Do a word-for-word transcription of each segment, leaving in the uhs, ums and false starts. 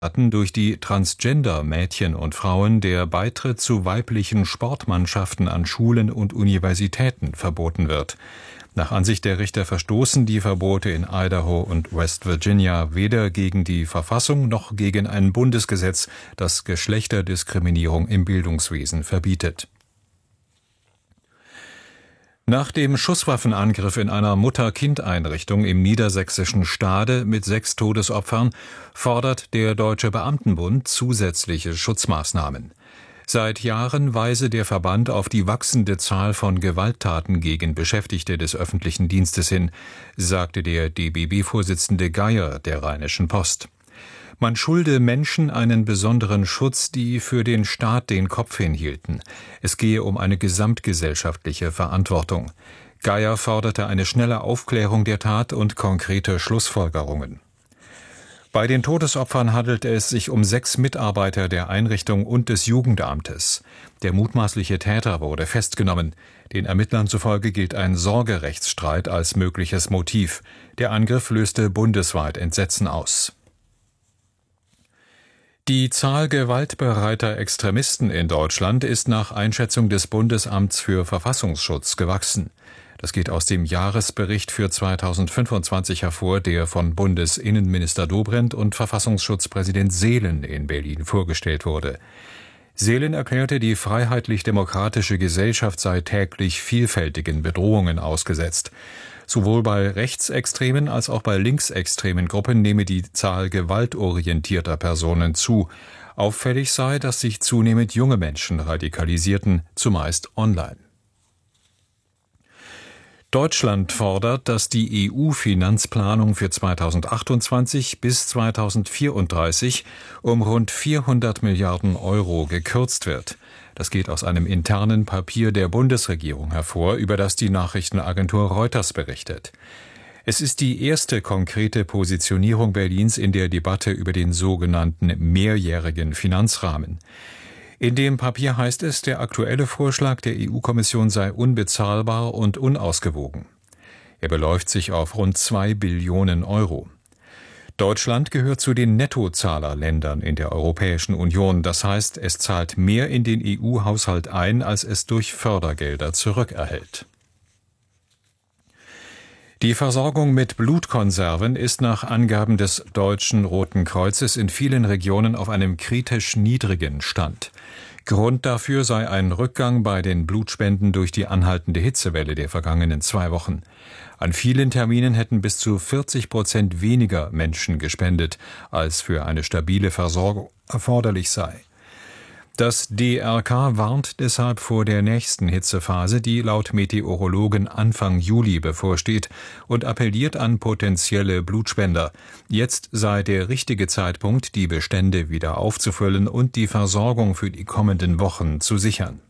durch die Transgender-Mädchen und Frauen der Beitritt zu weiblichen Sportmannschaften an Schulen und Universitäten verboten wird. Nach Ansicht der Richter verstoßen die Verbote in Idaho und West Virginia weder gegen die Verfassung noch gegen ein Bundesgesetz, das Geschlechterdiskriminierung im Bildungswesen verbietet. Nach dem Schusswaffenangriff in einer Mutter-Kind-Einrichtung im niedersächsischen Stade mit sechs Todesopfern fordert der Deutsche Beamtenbund zusätzliche Schutzmaßnahmen. Seit Jahren weise der Verband auf die wachsende Zahl von Gewalttaten gegen Beschäftigte des öffentlichen Dienstes hin, sagte der D B B-Vorsitzende Geier der Rheinischen Post. Man schulde Menschen einen besonderen Schutz, die für den Staat den Kopf hinhielten. Es gehe um eine gesamtgesellschaftliche Verantwortung. Geier forderte eine schnelle Aufklärung der Tat und konkrete Schlussfolgerungen. Bei den Todesopfern handelte es sich um sechs Mitarbeiter der Einrichtung und des Jugendamtes. Der mutmaßliche Täter wurde festgenommen. Den Ermittlern zufolge gilt ein Sorgerechtsstreit als mögliches Motiv. Der Angriff löste bundesweit Entsetzen aus. Die Zahl gewaltbereiter Extremisten in Deutschland ist nach Einschätzung des Bundesamts für Verfassungsschutz gewachsen. Das geht aus dem Jahresbericht für zweitausendfünfundzwanzig hervor, der von Bundesinnenminister Dobrindt und Verfassungsschutzpräsident Seelen in Berlin vorgestellt wurde. Seelen erklärte, die freiheitlich-demokratische Gesellschaft sei täglich vielfältigen Bedrohungen ausgesetzt. Sowohl bei rechtsextremen als auch bei linksextremen Gruppen nehme die Zahl gewaltorientierter Personen zu. Auffällig sei, dass sich zunehmend junge Menschen radikalisierten, zumeist online. Deutschland fordert, dass die E U-Finanzplanung für zweitausendachtundzwanzig bis zweitausendvierunddreißig um rund vierhundert Milliarden Euro gekürzt wird. Das geht aus einem internen Papier der Bundesregierung hervor, über das die Nachrichtenagentur Reuters berichtet. Es ist die erste konkrete Positionierung Berlins in der Debatte über den sogenannten mehrjährigen Finanzrahmen. In dem Papier heißt es, der aktuelle Vorschlag der E U-Kommission sei unbezahlbar und unausgewogen. Er beläuft sich auf rund zwei Billionen Euro. Deutschland gehört zu den Nettozahlerländern in der Europäischen Union. Das heißt, es zahlt mehr in den E U-Haushalt ein, als es durch Fördergelder zurückerhält. Die Versorgung mit Blutkonserven ist nach Angaben des Deutschen Roten Kreuzes in vielen Regionen auf einem kritisch niedrigen Stand. Grund dafür sei ein Rückgang bei den Blutspenden durch die anhaltende Hitzewelle der vergangenen zwei Wochen. An vielen Terminen hätten bis zu vierzig Prozent weniger Menschen gespendet, als für eine stabile Versorgung erforderlich sei. Das D R K warnt deshalb vor der nächsten Hitzephase, die laut Meteorologen Anfang Juli bevorsteht, und appelliert an potenzielle Blutspender. Jetzt sei der richtige Zeitpunkt, die Bestände wieder aufzufüllen und die Versorgung für die kommenden Wochen zu sichern.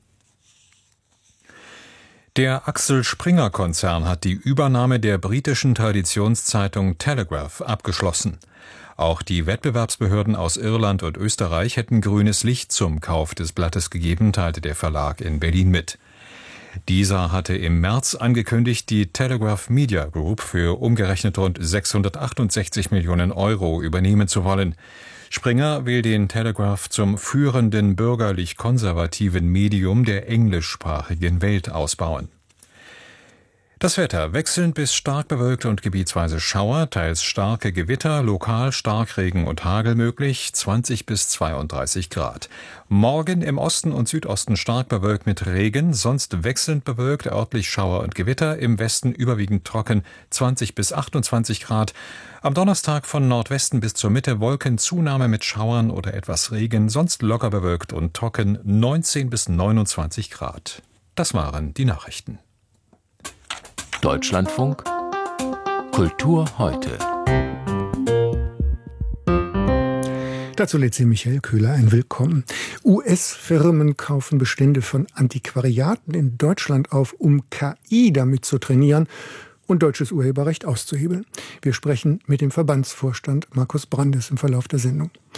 Der Axel Springer-Konzern hat die Übernahme der britischen Traditionszeitung Telegraph abgeschlossen. Auch die Wettbewerbsbehörden aus Irland und Österreich hätten grünes Licht zum Kauf des Blattes gegeben, teilte der Verlag in Berlin mit. Dieser hatte im März angekündigt, die Telegraph Media Group für umgerechnet rund sechshundertachtundsechzig Millionen Euro übernehmen zu wollen. Springer will den Telegraph zum führenden bürgerlich-konservativen Medium der englischsprachigen Welt ausbauen. Das Wetter: wechselnd bis stark bewölkt und gebietsweise Schauer, teils starke Gewitter, lokal Starkregen und Hagel möglich, zwanzig bis zweiunddreißig Grad. Morgen im Osten und Südosten stark bewölkt mit Regen, sonst wechselnd bewölkt, örtlich Schauer und Gewitter, im Westen überwiegend trocken, zwanzig bis achtundzwanzig Grad. Am Donnerstag von Nordwesten bis zur Mitte Wolkenzunahme mit Schauern oder etwas Regen, sonst locker bewölkt und trocken, neunzehn bis neunundzwanzig Grad. Das waren die Nachrichten. Deutschlandfunk Kultur heute. Dazu lädt sie Michael Köhler ein. Willkommen. U S-Firmen kaufen Bestände von Antiquariaten in Deutschland auf, um K I damit zu trainieren und deutsches Urheberrecht auszuhebeln. Wir sprechen mit dem Verbandsvorstand Markus Brandes im Verlauf der Sendung.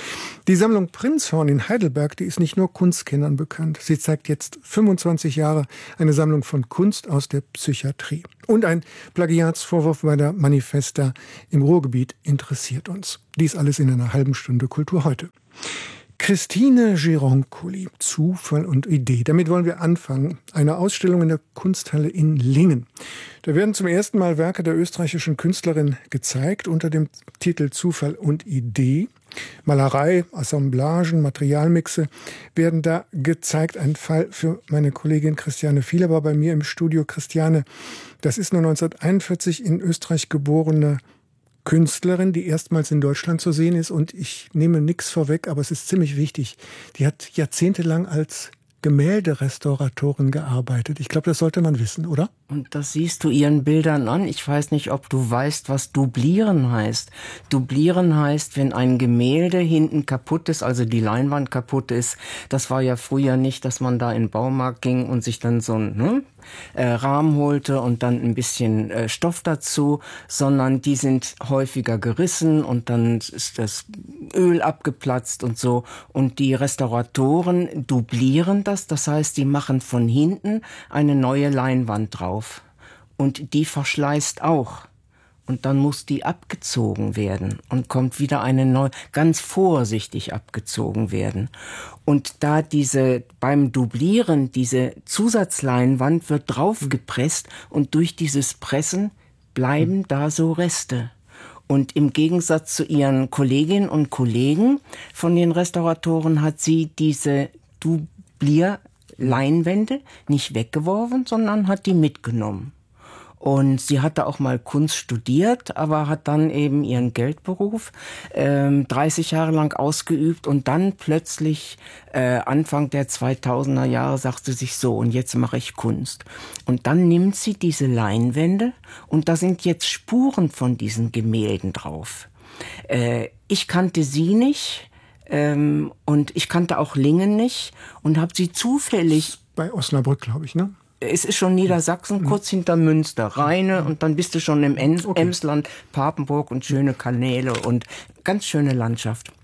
Die Sammlung Prinzhorn in Heidelberg, die ist nicht nur Kunstkennern bekannt. Sie zeigt jetzt fünfundzwanzig Jahre eine Sammlung von Kunst aus der Psychiatrie. Und ein Plagiatsvorwurf bei der Manifesta im Ruhrgebiet interessiert uns. Dies alles in einer halben Stunde Kultur heute. Christine Gironcoli, Zufall und Idee. Damit wollen wir anfangen. Eine Ausstellung in der Kunsthalle in Lingen. Da werden zum ersten Mal Werke der österreichischen Künstlerin gezeigt unter dem Titel Zufall und Idee. Malerei, Assemblagen, Materialmixe werden da gezeigt. Ein Fall für meine Kollegin Christiane Vieler bei mir im Studio. Christiane, das ist eine neunzehnhunderteinundvierzig in Österreich geborene Künstlerin, die erstmals in Deutschland zu sehen ist. Und ich nehme nichts vorweg, aber es ist ziemlich wichtig. Die hat jahrzehntelang als Gemälderestauratorin gearbeitet. Ich glaube, das sollte man wissen, oder? Und das siehst du ihren Bildern an. Ich weiß nicht, ob du weißt, was dublieren heißt. Dublieren heißt, wenn ein Gemälde hinten kaputt ist, also die Leinwand kaputt ist. Das war ja früher nicht, dass man da in den Baumarkt ging und sich dann so ein ne, äh, Rahmen holte und dann ein bisschen äh, Stoff dazu, sondern die sind häufiger gerissen und dann ist das Öl abgeplatzt und so. Und die Restauratoren dublieren das. Das heißt, die machen von hinten eine neue Leinwand drauf. Und die verschleißt auch. Und dann muss die abgezogen werden und kommt wieder eine neue, ganz vorsichtig abgezogen werden. Und da diese, beim Dublieren, diese Zusatzleinwand wird draufgepresst und durch dieses Pressen bleiben mhm. da so Reste. Und im Gegensatz zu ihren Kolleginnen und Kollegen von den Restauratoren hat sie diese Dublierleinwände nicht weggeworfen, sondern hat die mitgenommen. Und sie hatte auch mal Kunst studiert, aber hat dann eben ihren Geldberuf ähm, dreißig Jahre lang ausgeübt und dann plötzlich äh, Anfang der zweitausender Jahre sagte sich so, und jetzt mache ich Kunst. Und dann nimmt sie diese Leinwände und da sind jetzt Spuren von diesen Gemälden drauf. Äh, ich kannte sie nicht ähm, und ich kannte auch Lingen nicht und habe sie zufällig... Bei Osnabrück, glaube ich, ne? Es ist schon Niedersachsen, kurz hinter Münster, Rheine und dann bist du schon im Ems- okay. Emsland, Papenburg und schöne Kanäle und ganz schöne Landschaft.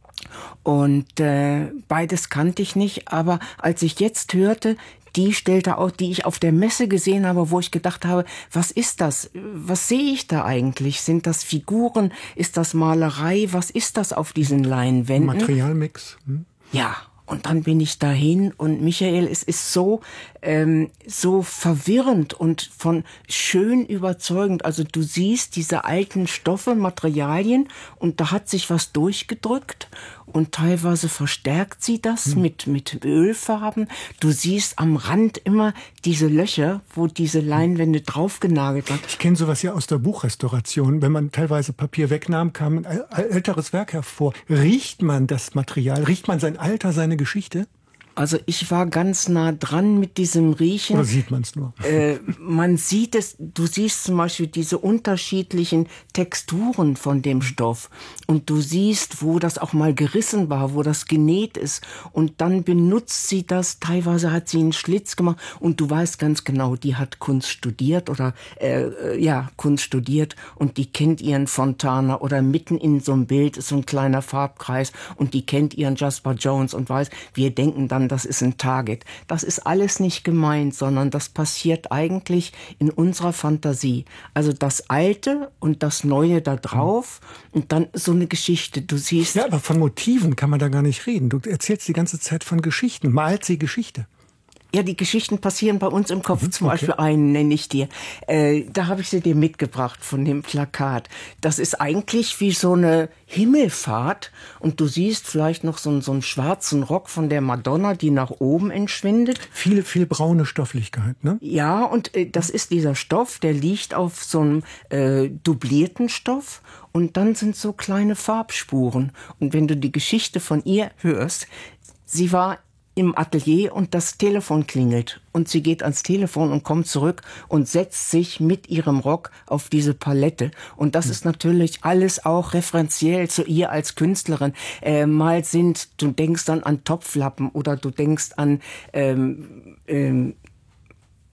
Und äh, beides kannte ich nicht, aber als ich jetzt hörte, die stellte auch, die ich auf der Messe gesehen habe, wo ich gedacht habe, was ist das? Was sehe ich da eigentlich? Sind das Figuren? Ist das Malerei? Was ist das auf diesen Leinwänden? Materialmix. Hm? Ja. Und dann bin ich dahin und Michael, es ist so, ähm, so verwirrend und von schön überzeugend. Also du siehst diese alten Stoffe, Materialien und da hat sich was durchgedrückt und teilweise verstärkt sie das hm. mit, mit Ölfarben. Du siehst am Rand immer diese Löcher, wo diese Leinwände draufgenagelt waren. Ich kenne sowas ja aus der Buchrestauration. Wenn man teilweise Papier wegnahm, kam ein älteres Werk hervor. Riecht man das Material? Riecht man sein Alter, seine Geschichte? Also ich war ganz nah dran mit diesem Riechen. Oder sieht man es nur? Äh, man sieht es, du siehst zum Beispiel diese unterschiedlichen Texturen von dem Stoff. Und du siehst, wo das auch mal gerissen war, wo das genäht ist. Und dann benutzt sie das, teilweise hat sie einen Schlitz gemacht. Und du weißt ganz genau, die hat Kunst studiert oder, äh, ja, Kunst studiert. Und die kennt ihren Fontana oder mitten in so einem Bild ist so ein kleiner Farbkreis. Und die kennt ihren Jasper Jones und weiß, wir denken dann, das ist ein Target. Das ist alles nicht gemeint, sondern das passiert eigentlich in unserer Fantasie. Also das Alte und das Neue da drauf und dann so eine Geschichte. Du siehst. Ja, aber von Motiven kann man da gar nicht reden. Du erzählst die ganze Zeit von Geschichten. Malt sie Geschichte? Ja, die Geschichten passieren bei uns im Kopf. Mhm, Zum okay. Beispiel einen nenne ich dir. Äh, da habe ich sie dir mitgebracht von dem Plakat. Das ist eigentlich wie so eine Himmelfahrt. Und du siehst vielleicht noch so einen, so einen schwarzen Rock von der Madonna, die nach oben entschwindet. Viel, viel braune Stofflichkeit, ne? Ja, und äh, das ist dieser Stoff, der liegt auf so einem äh, dublierten Stoff. Und dann sind so kleine Farbspuren. Und wenn du die Geschichte von ihr hörst, sie war im Atelier und das Telefon klingelt und sie geht ans Telefon und kommt zurück und setzt sich mit ihrem Rock auf diese Palette und das ist natürlich alles auch referenziell zu ihr als Künstlerin. Äh, mal sind, du denkst dann an Topflappen oder du denkst an ähm, ähm,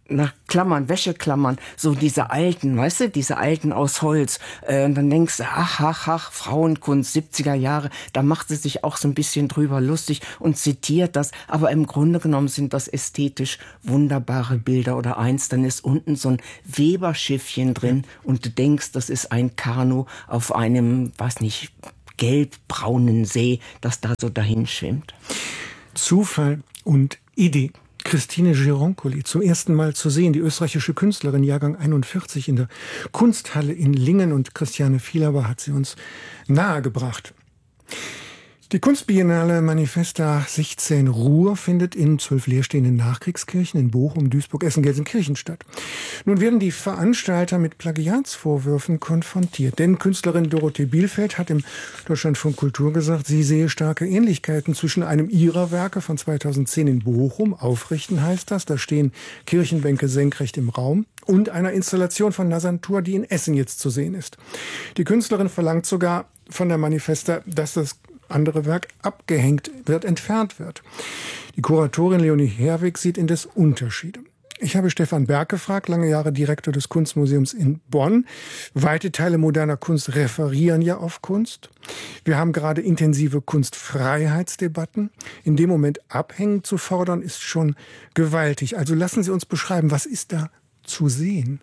nach Klammern, Wäscheklammern, so diese alten, weißt du, diese alten aus Holz. Äh, und dann denkst du, ach, ach, ach, Frauenkunst, siebziger Jahre, da macht sie sich auch so ein bisschen drüber lustig und zitiert das. Aber im Grunde genommen sind das ästhetisch wunderbare Bilder. Oder eins, dann ist unten so ein Weberschiffchen drin und du denkst, das ist ein Kanu auf einem, weiß nicht, gelbbraunen See, das da so dahin schwimmt. Zufall und Idee. Christine Gironcoli zum ersten Mal zu sehen, die österreichische Künstlerin, Jahrgang einundvierzig, in der Kunsthalle in Lingen, und Christiane Vielauer hat sie uns nahegebracht. Die Kunstbiennale Manifesta sechzehn Ruhr findet in zwölf leerstehenden Nachkriegskirchen in Bochum, Duisburg, Essen, Gelsenkirchen statt. Nun werden die Veranstalter mit Plagiatsvorwürfen konfrontiert, denn Künstlerin Dorothee Bielfeld hat im Deutschlandfunk Kultur gesagt, sie sehe starke Ähnlichkeiten zwischen einem ihrer Werke von zweitausendzehn in Bochum, Aufrichten heißt das, da stehen Kirchenbänke senkrecht im Raum, und einer Installation von Nasantur, die in Essen jetzt zu sehen ist. Die Künstlerin verlangt sogar von der Manifesta, dass das andere Werk abgehängt wird, entfernt wird. Die Kuratorin Leonie Herwig sieht indes Unterschiede. Ich habe Stefan Berg gefragt, lange Jahre Direktor des Kunstmuseums in Bonn. Weite Teile moderner Kunst referieren ja auf Kunst. Wir haben gerade intensive Kunstfreiheitsdebatten. In dem Moment abhängen zu fordern, ist schon gewaltig. Also lassen Sie uns beschreiben, was ist da zu sehen?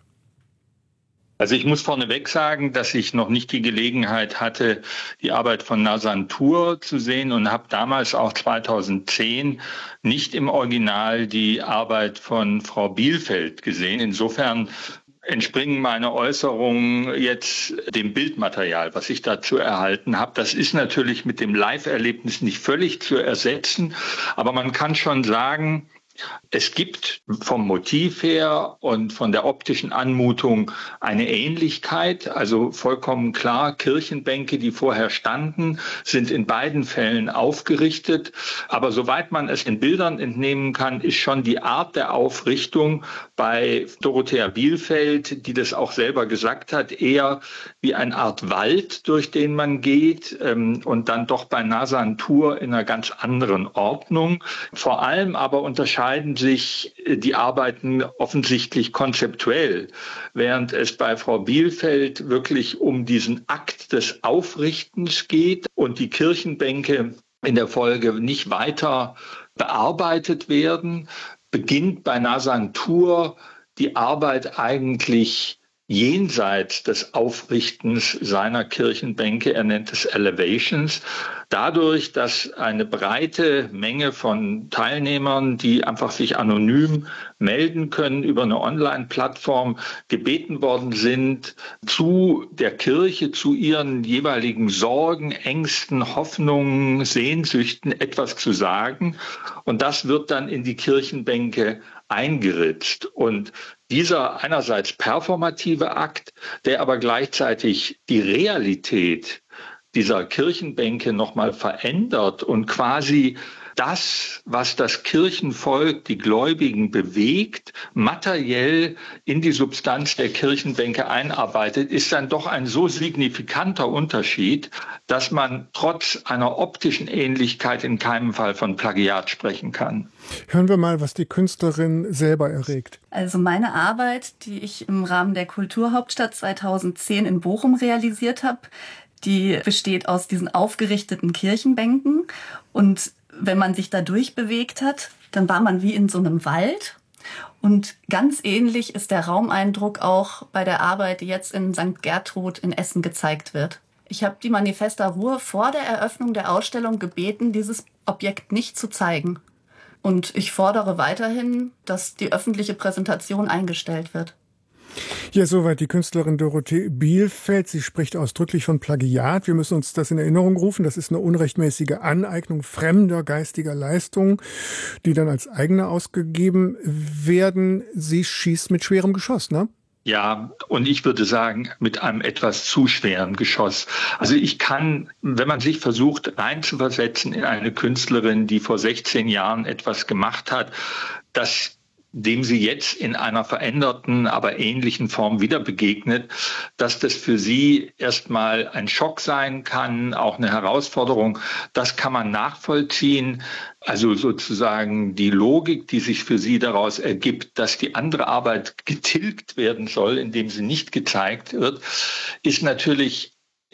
Also ich muss vorneweg sagen, dass ich noch nicht die Gelegenheit hatte, die Arbeit von Nasantur zu sehen, und habe damals auch zweitausendzehn nicht im Original die Arbeit von Frau Bielfeld gesehen. Insofern entspringen meine Äußerungen jetzt dem Bildmaterial, was ich dazu erhalten habe. Das ist natürlich mit dem Live-Erlebnis nicht völlig zu ersetzen, aber man kann schon sagen, es gibt vom Motiv her und von der optischen Anmutung eine Ähnlichkeit, also vollkommen klar, Kirchenbänke, die vorher standen, sind in beiden Fällen aufgerichtet. Aber soweit man es in Bildern entnehmen kann, ist schon die Art der Aufrichtung bei Dorothea Bielfeld, die das auch selber gesagt hat, eher wie eine Art Wald, durch den man geht, ähm, und dann doch bei Nasantur in einer ganz anderen Ordnung. Vor allem aber unterscheiden sich die Arbeiten offensichtlich konzeptuell, während es bei Frau Bielfeld wirklich um diesen Akt des Aufrichtens geht und die Kirchenbänke in der Folge nicht weiter bearbeitet werden, beginnt bei Nasantur die Arbeit eigentlich jenseits des Aufrichtens seiner Kirchenbänke, er nennt es Elevations, dadurch, dass eine breite Menge von Teilnehmern, die einfach sich anonym melden können, über eine Online-Plattform gebeten worden sind, zu der Kirche, zu ihren jeweiligen Sorgen, Ängsten, Hoffnungen, Sehnsüchten etwas zu sagen. Und das wird dann in die Kirchenbänke eingeritzt. Und dieser einerseits performative Akt, der aber gleichzeitig die Realität dieser Kirchenbänke nochmal verändert und quasi das, was das Kirchenvolk, die Gläubigen bewegt, materiell in die Substanz der Kirchenbänke einarbeitet, ist dann doch ein so signifikanter Unterschied, dass man trotz einer optischen Ähnlichkeit in keinem Fall von Plagiat sprechen kann. Hören wir mal, was die Künstlerin selber erregt. Also meine Arbeit, die ich im Rahmen der Kulturhauptstadt zweitausendzehn in Bochum realisiert habe, die besteht aus diesen aufgerichteten Kirchenbänken, und wenn man sich da durchbewegt hat, dann war man wie in so einem Wald. Und ganz ähnlich ist der Raumeindruck auch bei der Arbeit, die jetzt in Sankt Gertrud in Essen gezeigt wird. Ich habe die Manifesta Ruhr vor der Eröffnung der Ausstellung gebeten, dieses Objekt nicht zu zeigen. Und ich fordere weiterhin, dass die öffentliche Präsentation eingestellt wird. Ja, soweit die Künstlerin Dorothee Bielfeld. Sie spricht ausdrücklich von Plagiat. Wir müssen uns das in Erinnerung rufen. Das ist eine unrechtmäßige Aneignung fremder geistiger Leistungen, die dann als eigene ausgegeben werden. Sie schießt mit schwerem Geschoss, ne? Ja, und ich würde sagen, mit einem etwas zu schweren Geschoss. Also ich kann, wenn man sich versucht, reinzuversetzen in eine Künstlerin, die vor sechzehn Jahren etwas gemacht hat, das dem sie jetzt in einer veränderten, aber ähnlichen Form wieder begegnet, dass das für sie erstmal ein Schock sein kann, auch eine Herausforderung. Das kann man nachvollziehen. Also sozusagen die Logik, die sich für sie daraus ergibt, dass die andere Arbeit getilgt werden soll, indem sie nicht gezeigt wird, ist natürlich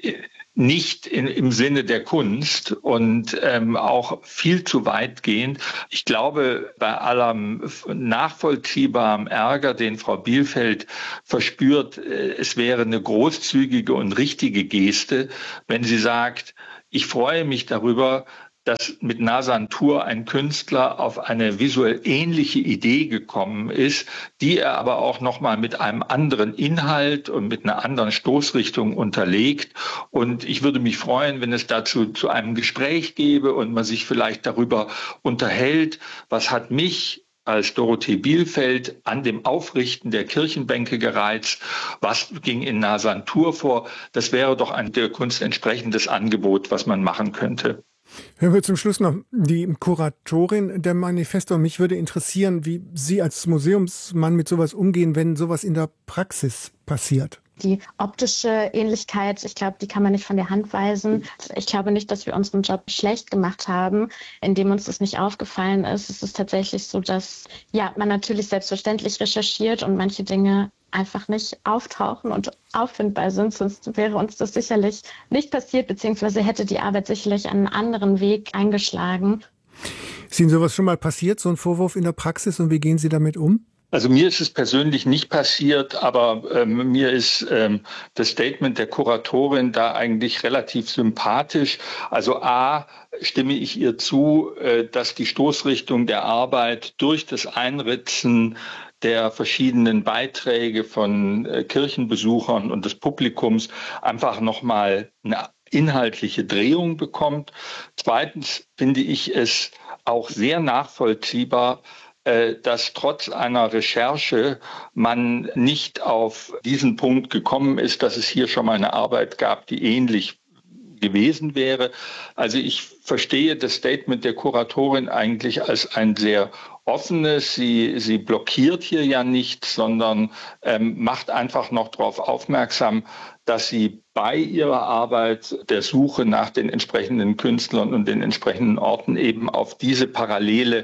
nicht in, im Sinne der Kunst und ähm, auch viel zu weitgehend. Ich glaube, bei allem nachvollziehbaren Ärger, den Frau Bielfeld verspürt, äh, es wäre eine großzügige und richtige Geste, wenn sie sagt, ich freue mich darüber, dass mit Nasantur ein Künstler auf eine visuell ähnliche Idee gekommen ist, die er aber auch nochmal mit einem anderen Inhalt und mit einer anderen Stoßrichtung unterlegt. Und ich würde mich freuen, wenn es dazu zu einem Gespräch gäbe und man sich vielleicht darüber unterhält, was hat mich als Dorothee Bielfeld an dem Aufrichten der Kirchenbänke gereizt, was ging in Nasantur vor. Das wäre doch ein der Kunst entsprechendes Angebot, was man machen könnte. Hören wir zum Schluss noch die Kuratorin der Manifesto. Mich würde interessieren, wie Sie als Museumsmann mit sowas umgehen, wenn sowas in der Praxis passiert. Die optische Ähnlichkeit, ich glaube, die kann man nicht von der Hand weisen. Ich glaube nicht, dass wir unseren Job schlecht gemacht haben, indem uns das nicht aufgefallen ist. Es ist tatsächlich so, dass ja man natürlich selbstverständlich recherchiert und manche Dinge einfach nicht auftauchen und auffindbar sind, sonst wäre uns das sicherlich nicht passiert, beziehungsweise hätte die Arbeit sicherlich einen anderen Weg eingeschlagen. Ist Ihnen sowas schon mal passiert, so ein Vorwurf in der Praxis, und wie gehen Sie damit um? Also mir ist es persönlich nicht passiert, aber ähm, mir ist ähm, das Statement der Kuratorin da eigentlich relativ sympathisch. Also A, stimme ich ihr zu, äh, dass die Stoßrichtung der Arbeit durch das Einritzen der verschiedenen Beiträge von äh, Kirchenbesuchern und des Publikums einfach nochmal eine inhaltliche Drehung bekommt. Zweitens finde ich es auch sehr nachvollziehbar, dass trotz einer Recherche man nicht auf diesen Punkt gekommen ist, dass es hier schon mal eine Arbeit gab, die ähnlich gewesen wäre. Also ich verstehe das Statement der Kuratorin eigentlich als ein sehr offenes. Sie, sie blockiert hier ja nichts, sondern ähm, macht einfach noch darauf aufmerksam, dass sie bei ihrer Arbeit der Suche nach den entsprechenden Künstlern und den entsprechenden Orten eben auf diese Parallele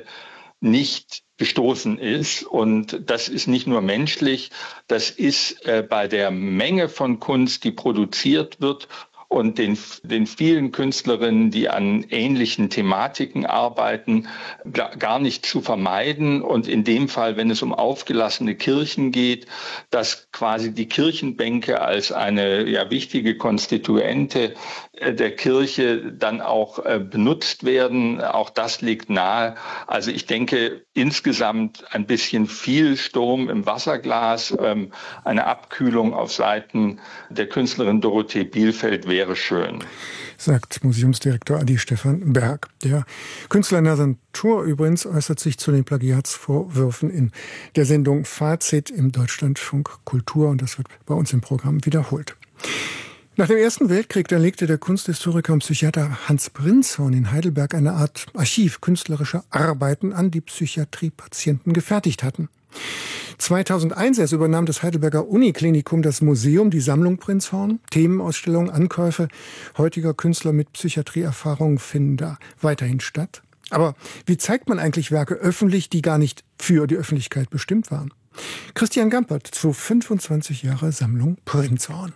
nicht gestoßen ist. Und das ist nicht nur menschlich, das ist äh, bei der Menge von Kunst, die produziert wird, und den, den vielen Künstlerinnen, die an ähnlichen Thematiken arbeiten, gar nicht zu vermeiden. Und in dem Fall, wenn es um aufgelassene Kirchen geht, dass quasi die Kirchenbänke als eine ja, wichtige Konstituente der Kirche dann auch äh, benutzt werden. Auch das liegt nahe. Also ich denke, insgesamt ein bisschen viel Sturm im Wasserglas, ähm, eine Abkühlung auf Seiten der Künstlerin Dorothee Bielfeld wäre schön. Sagt Museumsdirektor Adi Stefan Berg. Der Künstler Nasantur übrigens äußert sich zu den Plagiatsvorwürfen in der Sendung Fazit im Deutschlandfunk Kultur, und das wird bei uns im Programm wiederholt. Nach dem Ersten Weltkrieg, da legte der Kunsthistoriker und Psychiater Hans Prinzhorn in Heidelberg eine Art Archiv künstlerischer Arbeiten an, die Psychiatriepatienten gefertigt hatten. zweitausendeins erst übernahm das Heidelberger Uniklinikum das Museum die Sammlung Prinzhorn. Themenausstellungen, Ankäufe heutiger Künstler mit Psychiatrieerfahrung finden da weiterhin statt. Aber wie zeigt man eigentlich Werke öffentlich, die gar nicht für die Öffentlichkeit bestimmt waren? Christian Gampert zu fünfundzwanzig Jahre Sammlung Prinzhorn.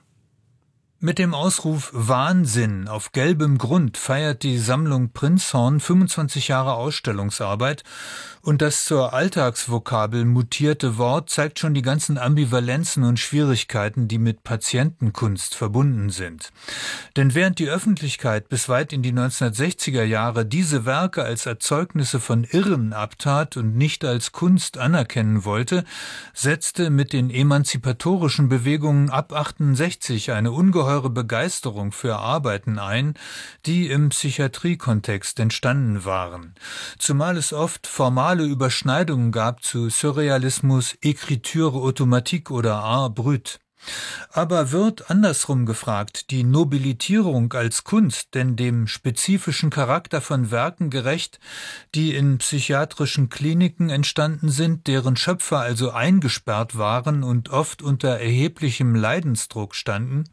Mit dem Ausruf Wahnsinn auf gelbem Grund feiert die Sammlung Prinzhorn fünfundzwanzig Jahre Ausstellungsarbeit, und das zur Alltagsvokabel mutierte Wort zeigt schon die ganzen Ambivalenzen und Schwierigkeiten, die mit Patientenkunst verbunden sind. Denn während die Öffentlichkeit bis weit in die neunzehnhundertsechziger Jahre diese Werke als Erzeugnisse von Irren abtat und nicht als Kunst anerkennen wollte, setzte mit den emanzipatorischen Bewegungen ab achtundsechzig eine ungeheure Begeisterung für Arbeiten ein, die im Psychiatriekontext entstanden waren. Zumal es oft formale Überschneidungen gab zu Surrealismus, Écriture automatique oder Art brut. Aber wird, andersrum gefragt, die Nobilitierung als Kunst denn dem spezifischen Charakter von Werken gerecht, die in psychiatrischen Kliniken entstanden sind, deren Schöpfer also eingesperrt waren und oft unter erheblichem Leidensdruck standen?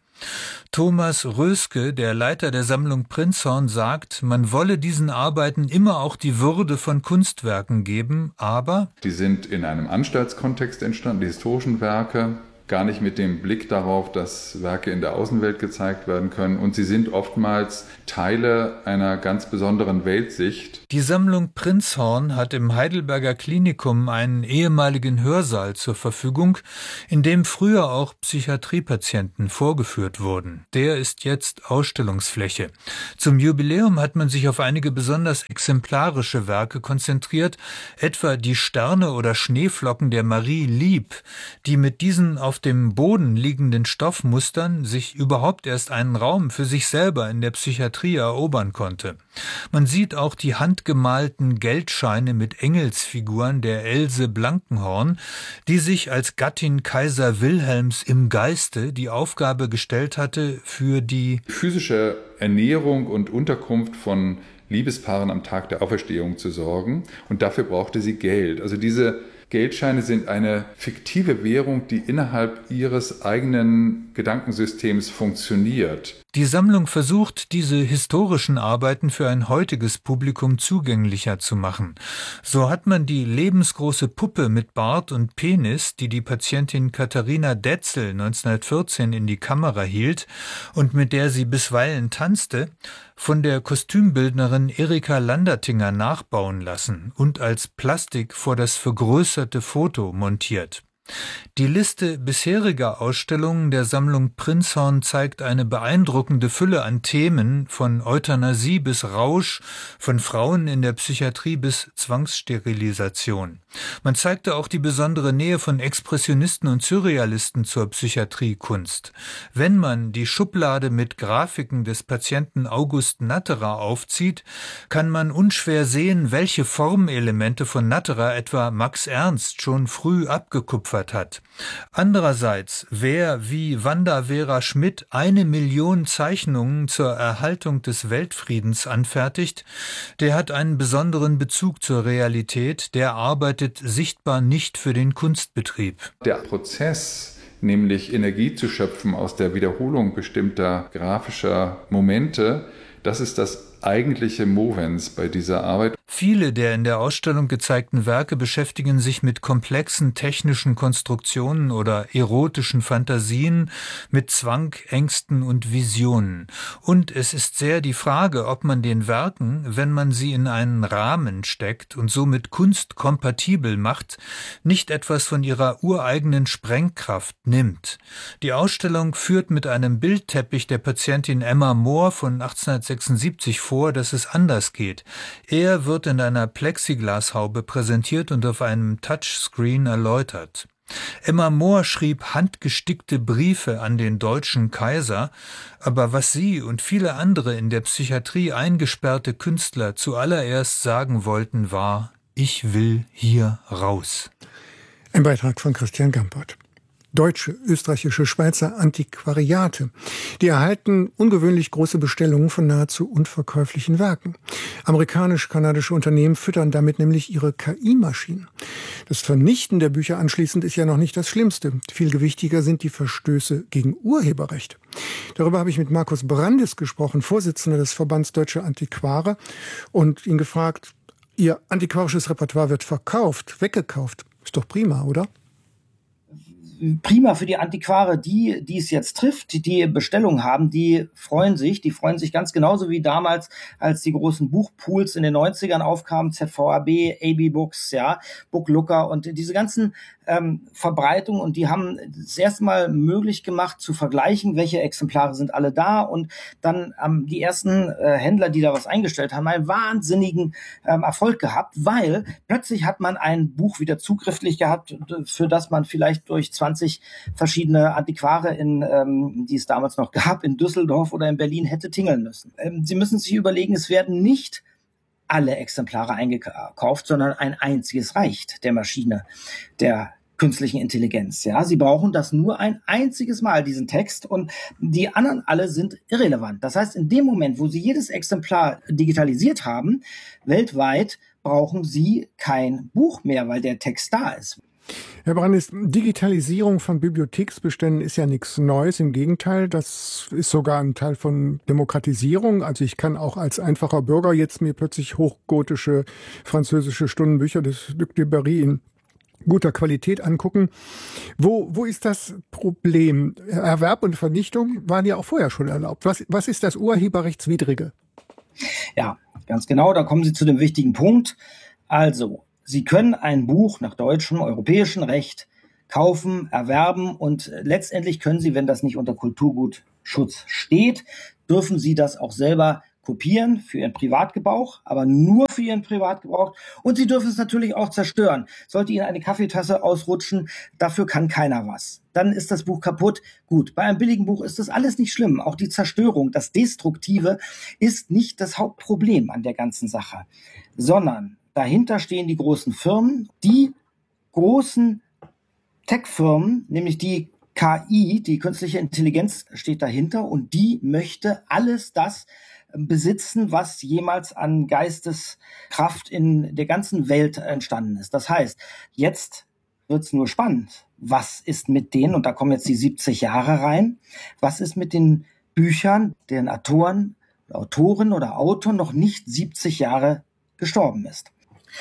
Thomas Röske, der Leiter der Sammlung Prinzhorn, sagt, man wolle diesen Arbeiten immer auch die Würde von Kunstwerken geben, aber die sind in einem Anstaltskontext entstanden, die historischen Werke, gar nicht mit dem Blick darauf, dass Werke in der Außenwelt gezeigt werden können. Und sie sind oftmals Teile einer ganz besonderen Weltsicht. Die Sammlung Prinzhorn hat im Heidelberger Klinikum einen ehemaligen Hörsaal zur Verfügung, in dem früher auch Psychiatriepatienten vorgeführt wurden. Der ist jetzt Ausstellungsfläche. Zum Jubiläum hat man sich auf einige besonders exemplarische Werke konzentriert, etwa die Sterne oder Schneeflocken der Marie Lieb, die mit diesen auf dem Boden liegenden Stoffmustern sich überhaupt erst einen Raum für sich selber in der Psychiatrie erobern konnte. Man sieht auch die handgemalten Geldscheine mit Engelsfiguren der Else Blankenhorn, die sich als Gattin Kaiser Wilhelms im Geiste die Aufgabe gestellt hatte, für die physische Ernährung und Unterkunft von Liebespaaren am Tag der Auferstehung zu sorgen. Und dafür brauchte sie Geld. Also diese Geldscheine sind eine fiktive Währung, die innerhalb ihres eigenen Gedankensystems funktioniert. Die Sammlung versucht, diese historischen Arbeiten für ein heutiges Publikum zugänglicher zu machen. So hat man die lebensgroße Puppe mit Bart und Penis, die die Patientin Katharina Detzel neunzehnhundertvierzehn in die Kamera hielt und mit der sie bisweilen tanzte, von der Kostümbildnerin Erika Landertinger nachbauen lassen und als Plastik vor das vergrößerte Foto montiert. Die Liste bisheriger Ausstellungen der Sammlung Prinzhorn zeigt eine beeindruckende Fülle an Themen, von Euthanasie bis Rausch, von Frauen in der Psychiatrie bis Zwangssterilisation. Man zeigte auch die besondere Nähe von Expressionisten und Surrealisten zur Psychiatriekunst. Wenn man die Schublade mit Grafiken des Patienten August Natterer aufzieht, kann man unschwer sehen, welche Formelemente von Natterer etwa Max Ernst schon früh abgekupfert hat. Andererseits, wer wie Wanda Vera Schmidt eine Million Zeichnungen zur Erhaltung des Weltfriedens anfertigt, der hat einen besonderen Bezug zur Realität, der arbeitet sichtbar nicht für den Kunstbetrieb. Der Prozess, nämlich Energie zu schöpfen aus der Wiederholung bestimmter grafischer Momente, das ist das eigentliche Movens bei dieser Arbeit. Viele der in der Ausstellung gezeigten Werke beschäftigen sich mit komplexen technischen Konstruktionen oder erotischen Fantasien, mit Zwang, Ängsten und Visionen. Und es ist sehr die Frage, ob man den Werken, wenn man sie in einen Rahmen steckt und somit kunstkompatibel macht, nicht etwas von ihrer ureigenen Sprengkraft nimmt. Die Ausstellung führt mit einem Bildteppich der Patientin Emma Mohr von achtzehnhundertsechsundsiebzig vor, dass es anders geht. Er wird in einer Plexiglashaube präsentiert und auf einem Touchscreen erläutert. Emma Mohr schrieb handgestickte Briefe an den deutschen Kaiser, aber was sie und viele andere in der Psychiatrie eingesperrte Künstler zuallererst sagen wollten, war: Ich will hier raus. Ein Beitrag von Christian Gampert. Deutsche, österreichische, Schweizer Antiquariate. Die erhalten ungewöhnlich große Bestellungen von nahezu unverkäuflichen Werken. Amerikanisch-kanadische Unternehmen füttern damit nämlich ihre K I-Maschinen. Das Vernichten der Bücher anschließend ist ja noch nicht das Schlimmste. Viel gewichtiger sind die Verstöße gegen Urheberrecht. Darüber habe ich mit Markus Brandis gesprochen, Vorsitzender des Verbands Deutsche Antiquare, und ihn gefragt, Ihr antiquarisches Repertoire wird verkauft, weggekauft. Ist doch prima, oder? Prima für die Antiquare, die, die es jetzt trifft, die, die Bestellungen haben, die freuen sich, die freuen sich ganz genauso wie damals, als die großen Buchpools in den neunzigern aufkamen, Z V A B, A B Books, ja, Booklooker und diese ganzen ähm, Verbreitungen, und die haben das erste Mal möglich gemacht zu vergleichen, welche Exemplare sind alle da, und dann ähm, die ersten äh, Händler, die da was eingestellt haben, einen wahnsinnigen ähm, Erfolg gehabt, weil plötzlich hat man ein Buch wieder zugrifflich gehabt, für das man vielleicht durch zwanzig verschiedene Antiquare, in, ähm, die es damals noch gab, in Düsseldorf oder in Berlin hätte tingeln müssen. Ähm, Sie müssen sich überlegen, es werden nicht alle Exemplare eingekauft, sondern ein einziges reicht der Maschine, der künstlichen Intelligenz. Ja, sie brauchen das nur ein einziges Mal, diesen Text, und die anderen alle sind irrelevant. Das heißt, in dem Moment, wo sie jedes Exemplar digitalisiert haben, weltweit, brauchen sie kein Buch mehr, weil der Text da ist. Herr Brandis, Digitalisierung von Bibliotheksbeständen ist ja nichts Neues. Im Gegenteil, das ist sogar ein Teil von Demokratisierung. Also ich kann auch als einfacher Bürger jetzt mir plötzlich hochgotische französische Stundenbücher des Luc de Berry in guter Qualität angucken. Wo, wo ist das Problem? Erwerb und Vernichtung waren ja auch vorher schon erlaubt. Was, was ist das Urheberrechtswidrige? Ja, ganz genau, da kommen Sie zu dem wichtigen Punkt. Also, Sie können ein Buch nach deutschem, europäischem Recht kaufen, erwerben und letztendlich können Sie, wenn das nicht unter Kulturgutschutz steht, dürfen Sie das auch selber kopieren für Ihren Privatgebrauch, aber nur für Ihren Privatgebrauch. Und Sie dürfen es natürlich auch zerstören. Sollte Ihnen eine Kaffeetasse ausrutschen, dafür kann keiner was. Dann ist das Buch kaputt. Gut, bei einem billigen Buch ist das alles nicht schlimm. Auch die Zerstörung, das Destruktive ist nicht das Hauptproblem an der ganzen Sache, sondern dahinter stehen die großen Firmen, die großen Tech-Firmen, nämlich die K I, die künstliche Intelligenz steht dahinter und die möchte alles das besitzen, was jemals an Geisteskraft in der ganzen Welt entstanden ist. Das heißt, jetzt wird's nur spannend. Was ist mit denen, und da kommen jetzt die siebzig Jahre rein, was ist mit den Büchern, deren Autoren, Autoren oder Autor noch nicht siebzig Jahre gestorben ist?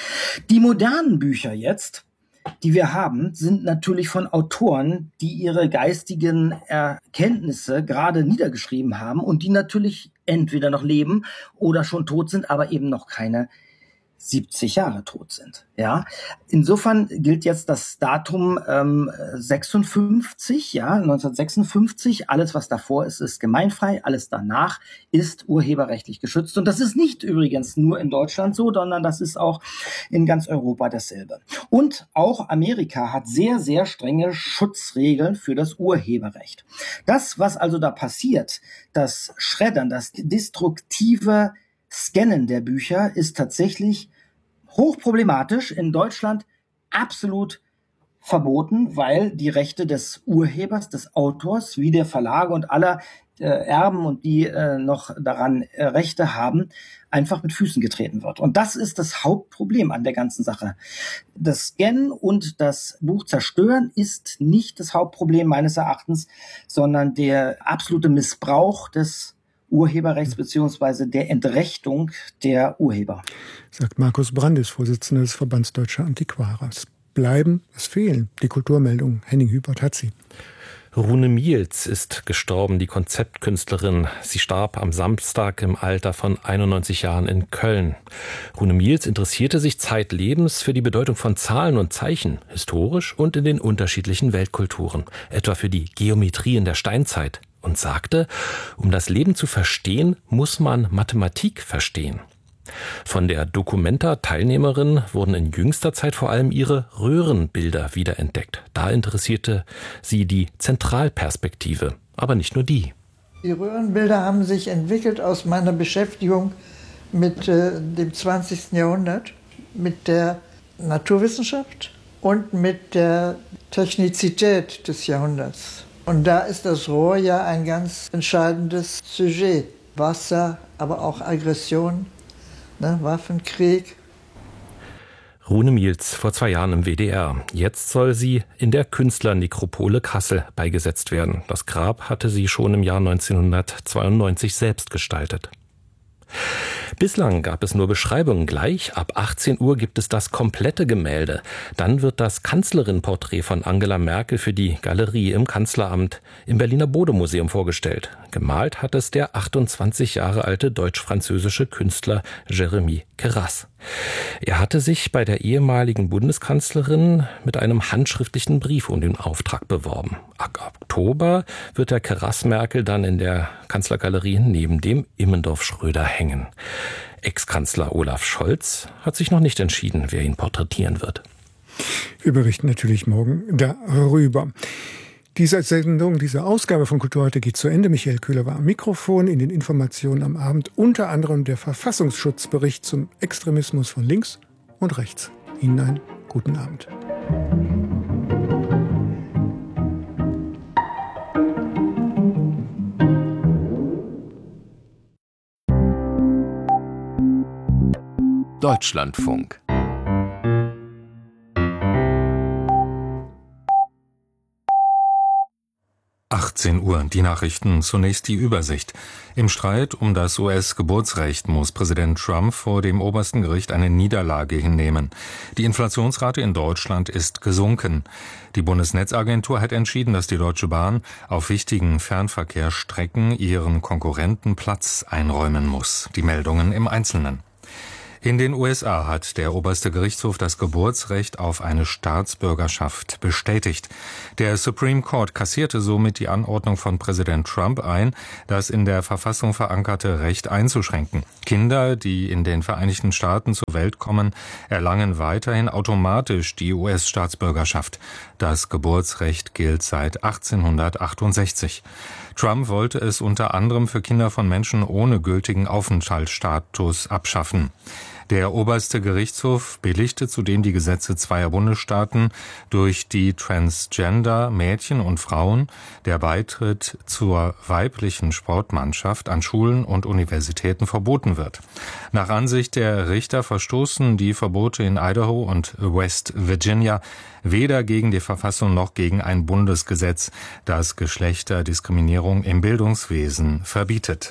Die modernen Bücher jetzt, die wir haben, sind natürlich von Autoren, die ihre geistigen Erkenntnisse gerade niedergeschrieben haben und die natürlich entweder noch leben oder schon tot sind, aber eben noch keine siebzig Jahre tot sind. Ja, insofern gilt jetzt das Datum ähm, sechsundfünfzig, ja, neunzehnhundertsechsundfünfzig. Alles, was davor ist, ist gemeinfrei. Alles danach ist urheberrechtlich geschützt. Und das ist nicht übrigens nur in Deutschland so, sondern das ist auch in ganz Europa dasselbe. Und auch Amerika hat sehr, sehr strenge Schutzregeln für das Urheberrecht. Das, was also da passiert, das Schreddern, das destruktive Scannen der Bücher ist tatsächlich hochproblematisch, in Deutschland absolut verboten, weil die Rechte des Urhebers, des Autors, wie der Verlage und aller äh, Erben und die äh, noch daran äh, Rechte haben, einfach mit Füßen getreten wird. Und das ist das Hauptproblem an der ganzen Sache. Das Scannen und das Buch zerstören ist nicht das Hauptproblem meines Erachtens, sondern der absolute Missbrauch des Urheberrechts beziehungsweise der Entrechtung der Urheber. Sagt Markus Brandis, Vorsitzender des Verbands Deutscher Antiquare. Es bleiben, es fehlen die Kulturmeldungen. Henning Hübert hat sie. Rune Mielz ist gestorben, die Konzeptkünstlerin. Sie starb am Samstag im Alter von einundneunzig Jahren in Köln. Rune Mielz interessierte sich zeitlebens für die Bedeutung von Zahlen und Zeichen, historisch und in den unterschiedlichen Weltkulturen, etwa für die Geometrie in der Steinzeit, und sagte, um das Leben zu verstehen, muss man Mathematik verstehen. Von der Documenta-Teilnehmerin wurden in jüngster Zeit vor allem ihre Röhrenbilder wiederentdeckt. Da interessierte sie die Zentralperspektive, aber nicht nur die. Die Röhrenbilder haben sich entwickelt aus meiner Beschäftigung mit äh, dem zwanzigsten Jahrhundert, mit der Naturwissenschaft und mit der Technizität des Jahrhunderts. Und da ist das Rohr ja ein ganz entscheidendes Sujet. Wasser, aber auch Aggression, ne, Waffenkrieg. Rune Mielz vor zwei Jahren im W D R. Jetzt soll sie in der Künstlernekropole Kassel beigesetzt werden. Das Grab hatte sie schon im Jahr neunzehnhundertzweiundneunzig selbst gestaltet. Bislang gab es nur Beschreibungen. Gleich ab achtzehn Uhr gibt es das komplette Gemälde. Dann wird das Kanzlerin-Porträt von Angela Merkel für die Galerie im Kanzleramt im Berliner Bode-Museum vorgestellt. Gemalt hat es der achtundzwanzig Jahre alte deutsch-französische Künstler Jérémy Queyras. Er hatte sich bei der ehemaligen Bundeskanzlerin mit einem handschriftlichen Brief um den Auftrag beworben. Ab Oktober wird der Queyras Merkel dann in der Kanzlergalerie neben dem Immendorf Schröder hängen. Ex-Kanzler Olaf Scholz hat sich noch nicht entschieden, wer ihn porträtieren wird. Wir berichten natürlich morgen darüber. Diese Sendung, diese Ausgabe von Kultur heute geht zu Ende. Michael Köhler war am Mikrofon. In den Informationen am Abend unter anderem der Verfassungsschutzbericht zum Extremismus von links und rechts. Ihnen einen guten Abend. Deutschlandfunk. achtzehn Uhr, die Nachrichten, zunächst die Übersicht. Im Streit um das U S-Geburtsrecht muss Präsident Trump vor dem obersten Gericht eine Niederlage hinnehmen. Die Inflationsrate in Deutschland ist gesunken. Die Bundesnetzagentur hat entschieden, dass die Deutsche Bahn auf wichtigen Fernverkehrsstrecken ihren Konkurrenten Platz einräumen muss. Die Meldungen im Einzelnen. In den U S A hat der oberste Gerichtshof das Geburtsrecht auf eine Staatsbürgerschaft bestätigt. Der Supreme Court kassierte somit die Anordnung von Präsident Trump ein, das in der Verfassung verankerte Recht einzuschränken. Kinder, die in den Vereinigten Staaten zur Welt kommen, erlangen weiterhin automatisch die U S-Staatsbürgerschaft. Das Geburtsrecht gilt seit achtzehnhundertachtundsechzig. Trump wollte es unter anderem für Kinder von Menschen ohne gültigen Aufenthaltsstatus abschaffen. Der oberste Gerichtshof billigte zudem die Gesetze zweier Bundesstaaten, durch die Transgender Mädchen und Frauen der Beitritt zur weiblichen Sportmannschaft an Schulen und Universitäten verboten wird. Nach Ansicht der Richter verstoßen die Verbote in Idaho und West Virginia weder gegen die Verfassung noch gegen ein Bundesgesetz, das Geschlechterdiskriminierung im Bildungswesen verbietet.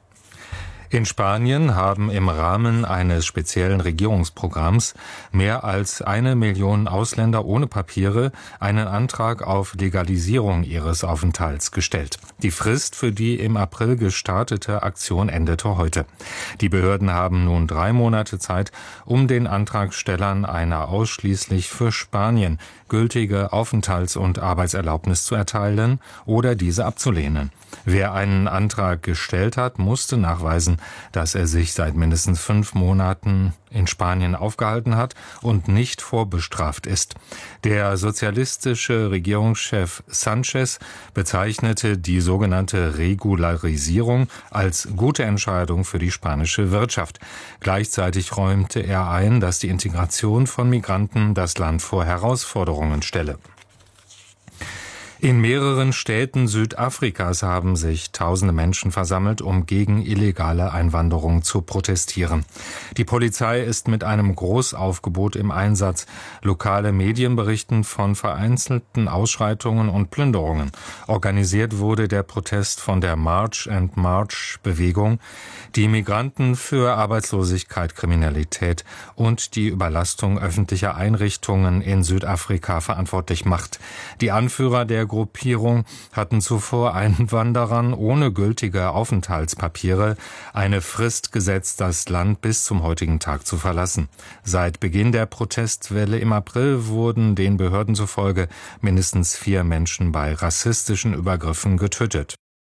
In Spanien haben im Rahmen eines speziellen Regierungsprogramms mehr als eine Million Ausländer ohne Papiere einen Antrag auf Legalisierung ihres Aufenthalts gestellt. Die Frist für die im April gestartete Aktion endete heute. Die Behörden haben nun drei Monate Zeit, um den Antragstellern eine ausschließlich für Spanien gültige Aufenthalts- und Arbeitserlaubnis zu erteilen oder diese abzulehnen. Wer einen Antrag gestellt hat, musste nachweisen, dass er sich seit mindestens fünf Monaten in Spanien aufgehalten hat und nicht vorbestraft ist. Der sozialistische Regierungschef Sanchez bezeichnete die sogenannte Regularisierung als gute Entscheidung für die spanische Wirtschaft. Gleichzeitig räumte er ein, dass die Integration von Migranten das Land vor Herausforderungen stelle. In mehreren Städten Südafrikas haben sich tausende Menschen versammelt, um gegen illegale Einwanderung zu protestieren. Die Polizei ist mit einem Großaufgebot im Einsatz. Lokale Medien berichten von vereinzelten Ausschreitungen und Plünderungen. Organisiert wurde der Protest von der March and March Bewegung, die Migranten für Arbeitslosigkeit, Kriminalität und die Überlastung öffentlicher Einrichtungen in Südafrika verantwortlich macht. Die Anführer der Gruppierung hatten zuvor Einwanderern ohne gültige Aufenthaltspapiere eine Frist gesetzt, das Land bis zum heutigen Tag zu verlassen. Seit Beginn der Protestwelle im April wurden den Behörden zufolge mindestens vier Menschen bei rassistischen Übergriffen getötet.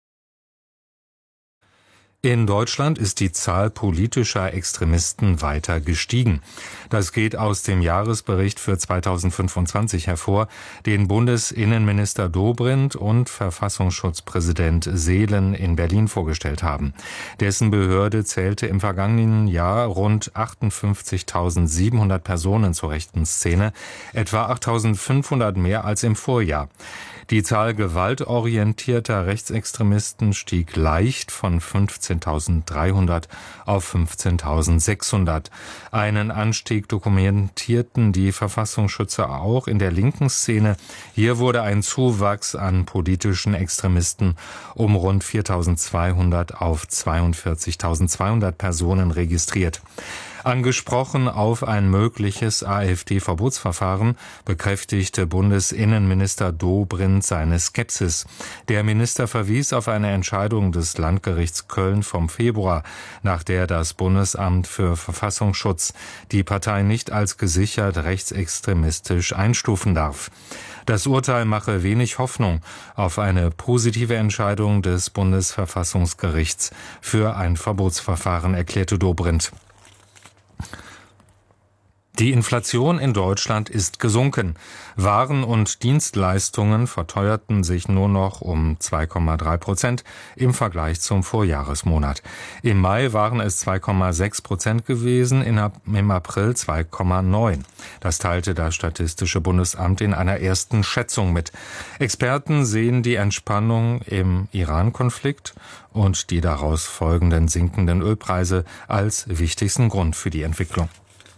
In Deutschland ist die Zahl politischer Extremisten weiter gestiegen. Das geht aus dem Jahresbericht für zweitausendfünfundzwanzig hervor, den Bundesinnenminister Dobrindt und Verfassungsschutzpräsident Seelen in Berlin vorgestellt haben. Dessen Behörde zählte im vergangenen Jahr rund achtundfünfzigtausendsiebenhundert Personen zur rechten Szene, etwa achttausendfünfhundert mehr als im Vorjahr. Die Zahl gewaltorientierter Rechtsextremisten stieg leicht von fünfzehntausenddreihundert auf fünfzehntausendsechshundert. Einen Anstieg dokumentierten die Verfassungsschützer auch in der linken Szene. Hier wurde ein Zuwachs an politischen Extremisten um rund viertausendzweihundert auf zweiundvierzigtausendzweihundert Personen registriert. Angesprochen auf ein mögliches AfD-Verbotsverfahren bekräftigte Bundesinnenminister Dobrindt seine Skepsis. Der Minister verwies auf eine Entscheidung des Landgerichts Köln vom Februar, nach der das Bundesamt für Verfassungsschutz die Partei nicht als gesichert rechtsextremistisch einstufen darf. Das Urteil mache wenig Hoffnung auf eine positive Entscheidung des Bundesverfassungsgerichts für ein Verbotsverfahren, erklärte Dobrindt. Die Inflation in Deutschland ist gesunken. Waren und Dienstleistungen verteuerten sich nur noch um zwei Komma drei Prozent im Vergleich zum Vorjahresmonat. Im Mai waren es zwei Komma sechs Prozent gewesen, im April zwei Komma neun. Das teilte das Statistische Bundesamt in einer ersten Schätzung mit. Experten sehen die Entspannung im Iran-Konflikt und die daraus folgenden sinkenden Ölpreise als wichtigsten Grund für die Entwicklung.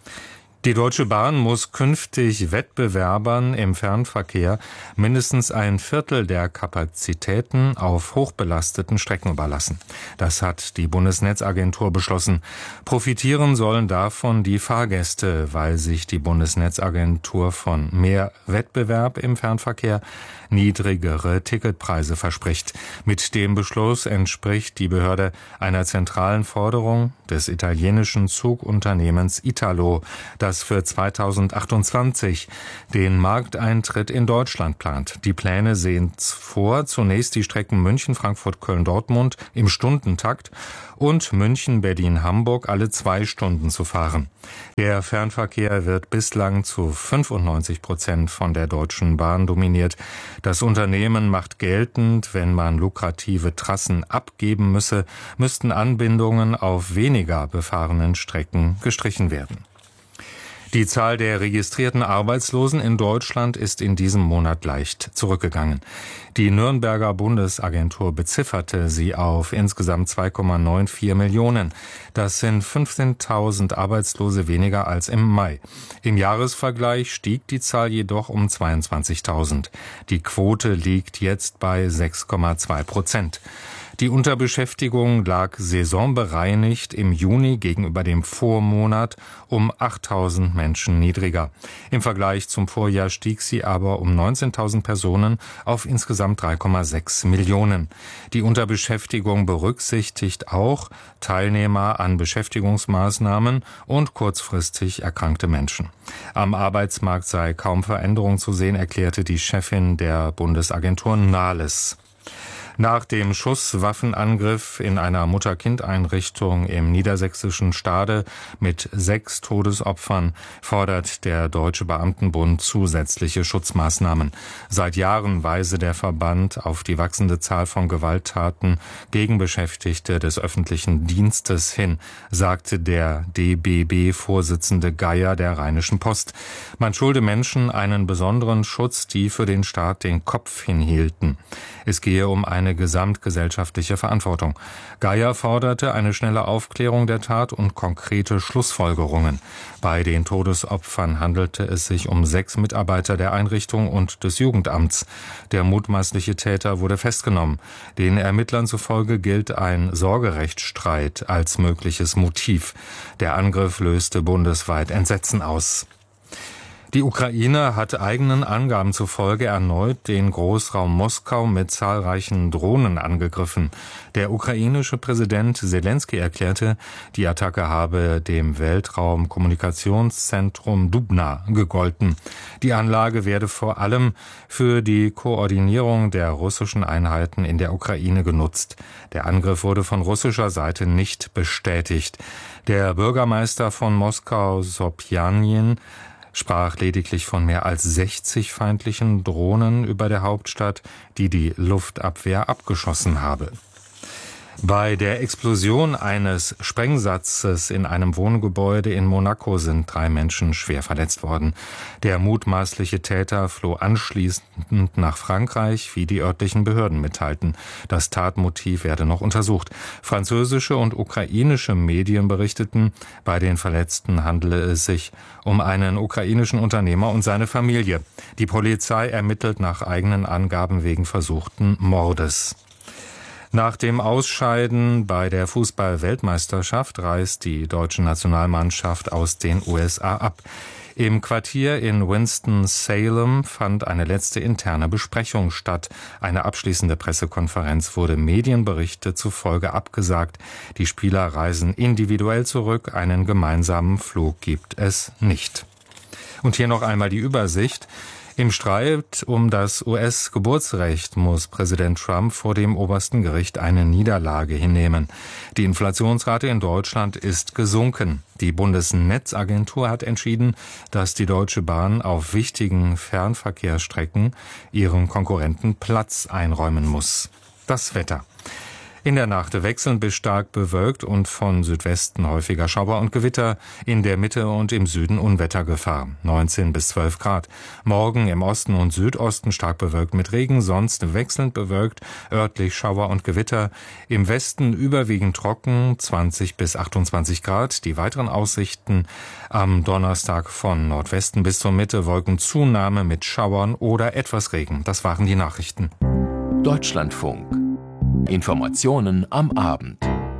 Die Deutsche Bahn muss künftig Wettbewerbern im Fernverkehr mindestens ein Viertel der Kapazitäten auf hochbelasteten Strecken überlassen. Das hat die Bundesnetzagentur beschlossen. Profitieren sollen davon die Fahrgäste, weil sich die Bundesnetzagentur von mehr Wettbewerb im Fernverkehr niedrigere Ticketpreise verspricht. Mit dem Beschluss entspricht die Behörde einer zentralen Forderung des italienischen Zugunternehmens Italo, das für zweitausendachtundzwanzig den Markteintritt in Deutschland plant. Die Pläne sehen vor, zunächst die Strecken München, Frankfurt, Köln, Dortmund im Stundentakt und München, Berlin, Hamburg alle zwei Stunden zu fahren. Der Fernverkehr wird bislang zu fünfundneunzig Prozent von der Deutschen Bahn dominiert. Das Unternehmen macht geltend, wenn man lukrative Trassen abgeben müsse, müssten Anbindungen auf weniger befahrenen Strecken gestrichen werden. Die Zahl der registrierten Arbeitslosen in Deutschland ist in diesem Monat leicht zurückgegangen. Die Nürnberger Bundesagentur bezifferte sie auf insgesamt zwei Komma vierundneunzig Millionen. Das sind fünfzehntausend Arbeitslose weniger als im Mai. Im Jahresvergleich stieg die Zahl jedoch um zweiundzwanzigtausend. Die Quote liegt jetzt bei sechs Komma zwei Prozent. Die Unterbeschäftigung lag saisonbereinigt im Juni gegenüber dem Vormonat um achttausend Menschen niedriger. Im Vergleich zum Vorjahr stieg sie aber um neunzehntausend Personen auf insgesamt drei Komma sechs Millionen. Die Unterbeschäftigung berücksichtigt auch Teilnehmer an Beschäftigungsmaßnahmen und kurzfristig erkrankte Menschen. Am Arbeitsmarkt sei kaum Veränderung zu sehen, erklärte die Chefin der Bundesagentur Nahles. Nach dem Schusswaffenangriff in einer Mutter-Kind-Einrichtung im niedersächsischen Stade mit sechs Todesopfern fordert der Deutsche Beamtenbund zusätzliche Schutzmaßnahmen. Seit Jahren weise der Verband auf die wachsende Zahl von Gewalttaten gegen Beschäftigte des öffentlichen Dienstes hin, sagte der D B B-Vorsitzende Geier der Rheinischen Post. Man schulde Menschen einen besonderen Schutz, die für den Staat den Kopf hinhielten. Es gehe um eine gesamtgesellschaftliche Verantwortung. Geier forderte eine schnelle Aufklärung der Tat und konkrete Schlussfolgerungen. Bei den Todesopfern handelte es sich um sechs Mitarbeiter der Einrichtung und des Jugendamts. Der mutmaßliche Täter wurde festgenommen. Den Ermittlern zufolge gilt ein Sorgerechtsstreit als mögliches Motiv. Der Angriff löste bundesweit Entsetzen aus. Die Ukraine hat eigenen Angaben zufolge erneut den Großraum Moskau mit zahlreichen Drohnen angegriffen. Der ukrainische Präsident Selenskyj erklärte, die Attacke habe dem Weltraumkommunikationszentrum Dubna gegolten. Die Anlage werde vor allem für die Koordinierung der russischen Einheiten in der Ukraine genutzt. Der Angriff wurde von russischer Seite nicht bestätigt. Der Bürgermeister von Moskau, Sobjanin, sprach lediglich von mehr als sechzig feindlichen Drohnen über der Hauptstadt, die die Luftabwehr abgeschossen habe. Bei der Explosion eines Sprengsatzes in einem Wohngebäude in Monaco sind drei Menschen schwer verletzt worden. Der mutmaßliche Täter floh anschließend nach Frankreich, wie die örtlichen Behörden mitteilten. Das Tatmotiv werde noch untersucht. Französische und ukrainische Medien berichteten, bei den Verletzten handele es sich um einen ukrainischen Unternehmer und seine Familie. Die Polizei ermittelt nach eigenen Angaben wegen versuchten Mordes. Nach dem Ausscheiden bei der Fußball-Weltmeisterschaft reist die deutsche Nationalmannschaft aus den U S A ab. Im Quartier in Winston-Salem fand eine letzte interne Besprechung statt. Eine abschließende Pressekonferenz wurde Medienberichte zufolge abgesagt. Die Spieler reisen individuell zurück, einen gemeinsamen Flug gibt es nicht. Und hier noch einmal die Übersicht. Im Streit um das U S-Geburtsrecht muss Präsident Trump vor dem obersten Gericht eine Niederlage hinnehmen. Die Inflationsrate in Deutschland ist gesunken. Die Bundesnetzagentur hat entschieden, dass die Deutsche Bahn auf wichtigen Fernverkehrsstrecken ihrem Konkurrenten Platz einräumen muss. Das Wetter. In der Nacht wechselnd bis stark bewölkt und von Südwesten häufiger Schauer und Gewitter, in der Mitte und im Süden Unwettergefahr, neunzehn bis zwölf Grad. Morgen im Osten und Südosten stark bewölkt mit Regen, sonst wechselnd bewölkt, örtlich Schauer und Gewitter, im Westen überwiegend trocken, zwanzig bis achtundzwanzig Grad. Die weiteren Aussichten am Donnerstag von Nordwesten bis zur Mitte Wolkenzunahme mit Schauern oder etwas Regen. Das waren die Nachrichten. Deutschlandfunk. Informationen am Abend.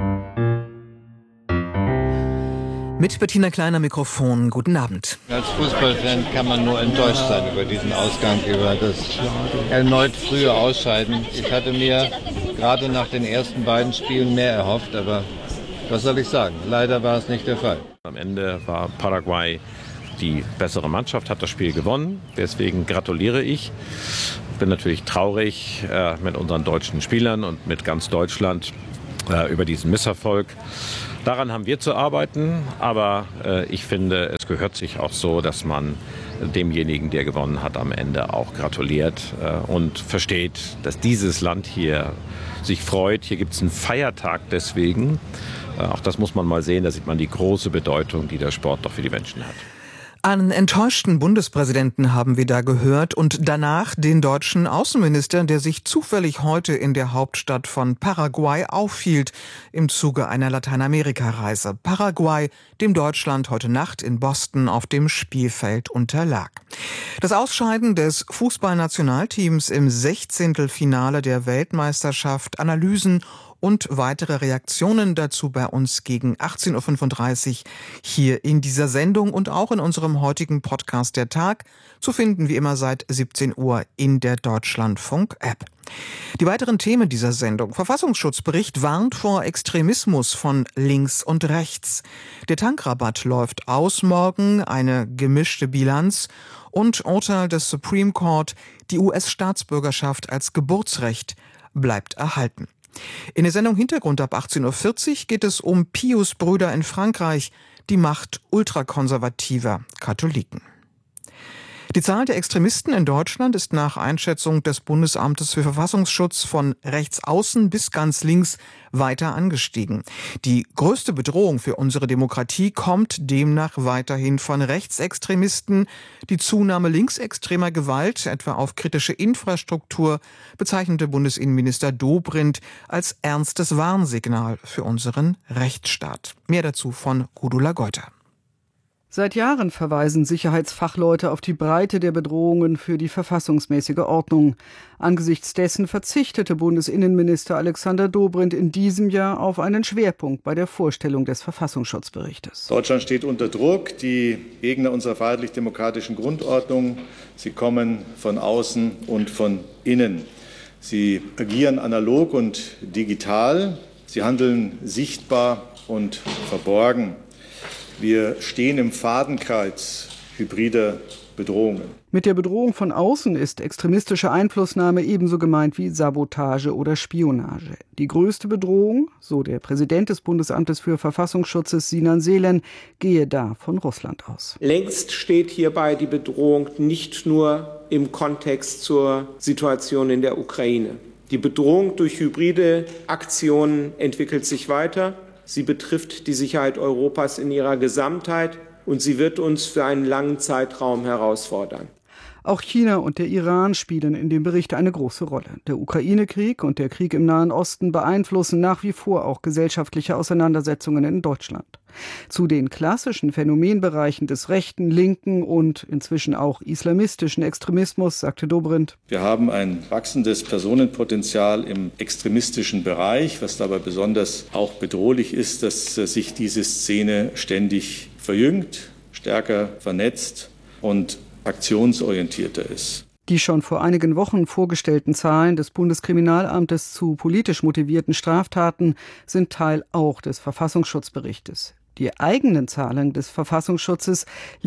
Mit Bettina Kleiner Mikrofon. Guten Abend. Als Fußballfan kann man nur enttäuscht sein über diesen Ausgang, über das erneut frühe Ausscheiden. Ich hatte mir gerade nach den ersten beiden Spielen mehr erhofft, aber was soll ich sagen? Leider war es nicht der Fall. Am Ende war Paraguay die bessere Mannschaft, hat das Spiel gewonnen. Deswegen gratuliere ich. Ich bin natürlich traurig äh, mit unseren deutschen Spielern und mit ganz Deutschland äh, über diesen Misserfolg. Daran haben wir zu arbeiten, aber äh, ich finde, es gehört sich auch so, dass man demjenigen, der gewonnen hat, am Ende auch gratuliert äh, und versteht, dass dieses Land hier sich freut. Hier gibt es einen Feiertag deswegen. Äh, auch das muss man mal sehen, da sieht man die große Bedeutung, die der Sport doch für die Menschen hat. Einen enttäuschten Bundespräsidenten haben wir da gehört und danach den deutschen Außenminister, der sich zufällig heute in der Hauptstadt von Paraguay aufhielt im Zuge einer Lateinamerika-Reise. Paraguay, dem Deutschland heute Nacht in Boston auf dem Spielfeld unterlag. Das Ausscheiden des Fußballnationalteams im Sechzehntelfinale der Weltmeisterschaft, Analysen und weitere Reaktionen dazu bei uns gegen achtzehn Uhr fünfunddreißig hier in dieser Sendung und auch in unserem heutigen Podcast Der Tag, zu finden wie immer seit siebzehn Uhr in der Deutschlandfunk-App. Die weiteren Themen dieser Sendung. Verfassungsschutzbericht warnt vor Extremismus von links und rechts. Der Tankrabatt läuft aus morgen, eine gemischte Bilanz und Urteil des Supreme Court, die U S-Staatsbürgerschaft als Geburtsrecht bleibt erhalten. In der Sendung Hintergrund ab achtzehn Uhr vierzig geht es um Pius-Brüder in Frankreich, die Macht ultrakonservativer Katholiken. Die Zahl der Extremisten in Deutschland ist nach Einschätzung des Bundesamtes für Verfassungsschutz von rechts außen bis ganz links weiter angestiegen. Die größte Bedrohung für unsere Demokratie kommt demnach weiterhin von Rechtsextremisten. Die Zunahme linksextremer Gewalt, etwa auf kritische Infrastruktur, bezeichnete Bundesinnenminister Dobrindt als ernstes Warnsignal für unseren Rechtsstaat. Mehr dazu von Gudula Geuter. Seit Jahren verweisen Sicherheitsfachleute auf die Breite der Bedrohungen für die verfassungsmäßige Ordnung. Angesichts dessen verzichtete Bundesinnenminister Alexander Dobrindt in diesem Jahr auf einen Schwerpunkt bei der Vorstellung des Verfassungsschutzberichtes. Deutschland steht unter Druck. Die Gegner unserer freiheitlich-demokratischen Grundordnung, sie kommen von außen und von innen. Sie agieren analog und digital. Sie handeln sichtbar und verborgen. Wir stehen im Fadenkreuz hybrider Bedrohungen. Mit der Bedrohung von außen ist extremistische Einflussnahme ebenso gemeint wie Sabotage oder Spionage. Die größte Bedrohung, so der Präsident des Bundesamtes für Verfassungsschutzes Sinan Selen, gehe da von Russland aus. Längst steht hierbei die Bedrohung nicht nur im Kontext zur Situation in der Ukraine. Die Bedrohung durch hybride Aktionen entwickelt sich weiter. Sie betrifft die Sicherheit Europas in ihrer Gesamtheit und sie wird uns für einen langen Zeitraum herausfordern. Auch China und der Iran spielen in dem Bericht eine große Rolle. Der Ukraine-Krieg und der Krieg im Nahen Osten beeinflussen nach wie vor auch gesellschaftliche Auseinandersetzungen in Deutschland. Zu den klassischen Phänomenbereichen des rechten, linken und inzwischen auch islamistischen Extremismus, sagte Dobrindt: Wir haben ein wachsendes Personenpotenzial im extremistischen Bereich, was dabei besonders auch bedrohlich ist, dass sich diese Szene ständig verjüngt, stärker vernetzt und aktionsorientierter ist. Die schon vor einigen Wochen vorgestellten Zahlen des Bundeskriminalamtes zu politisch motivierten Straftaten sind Teil auch des Verfassungsschutzberichtes. Die eigenen Zahlen des Verfassungsschutzes liegen in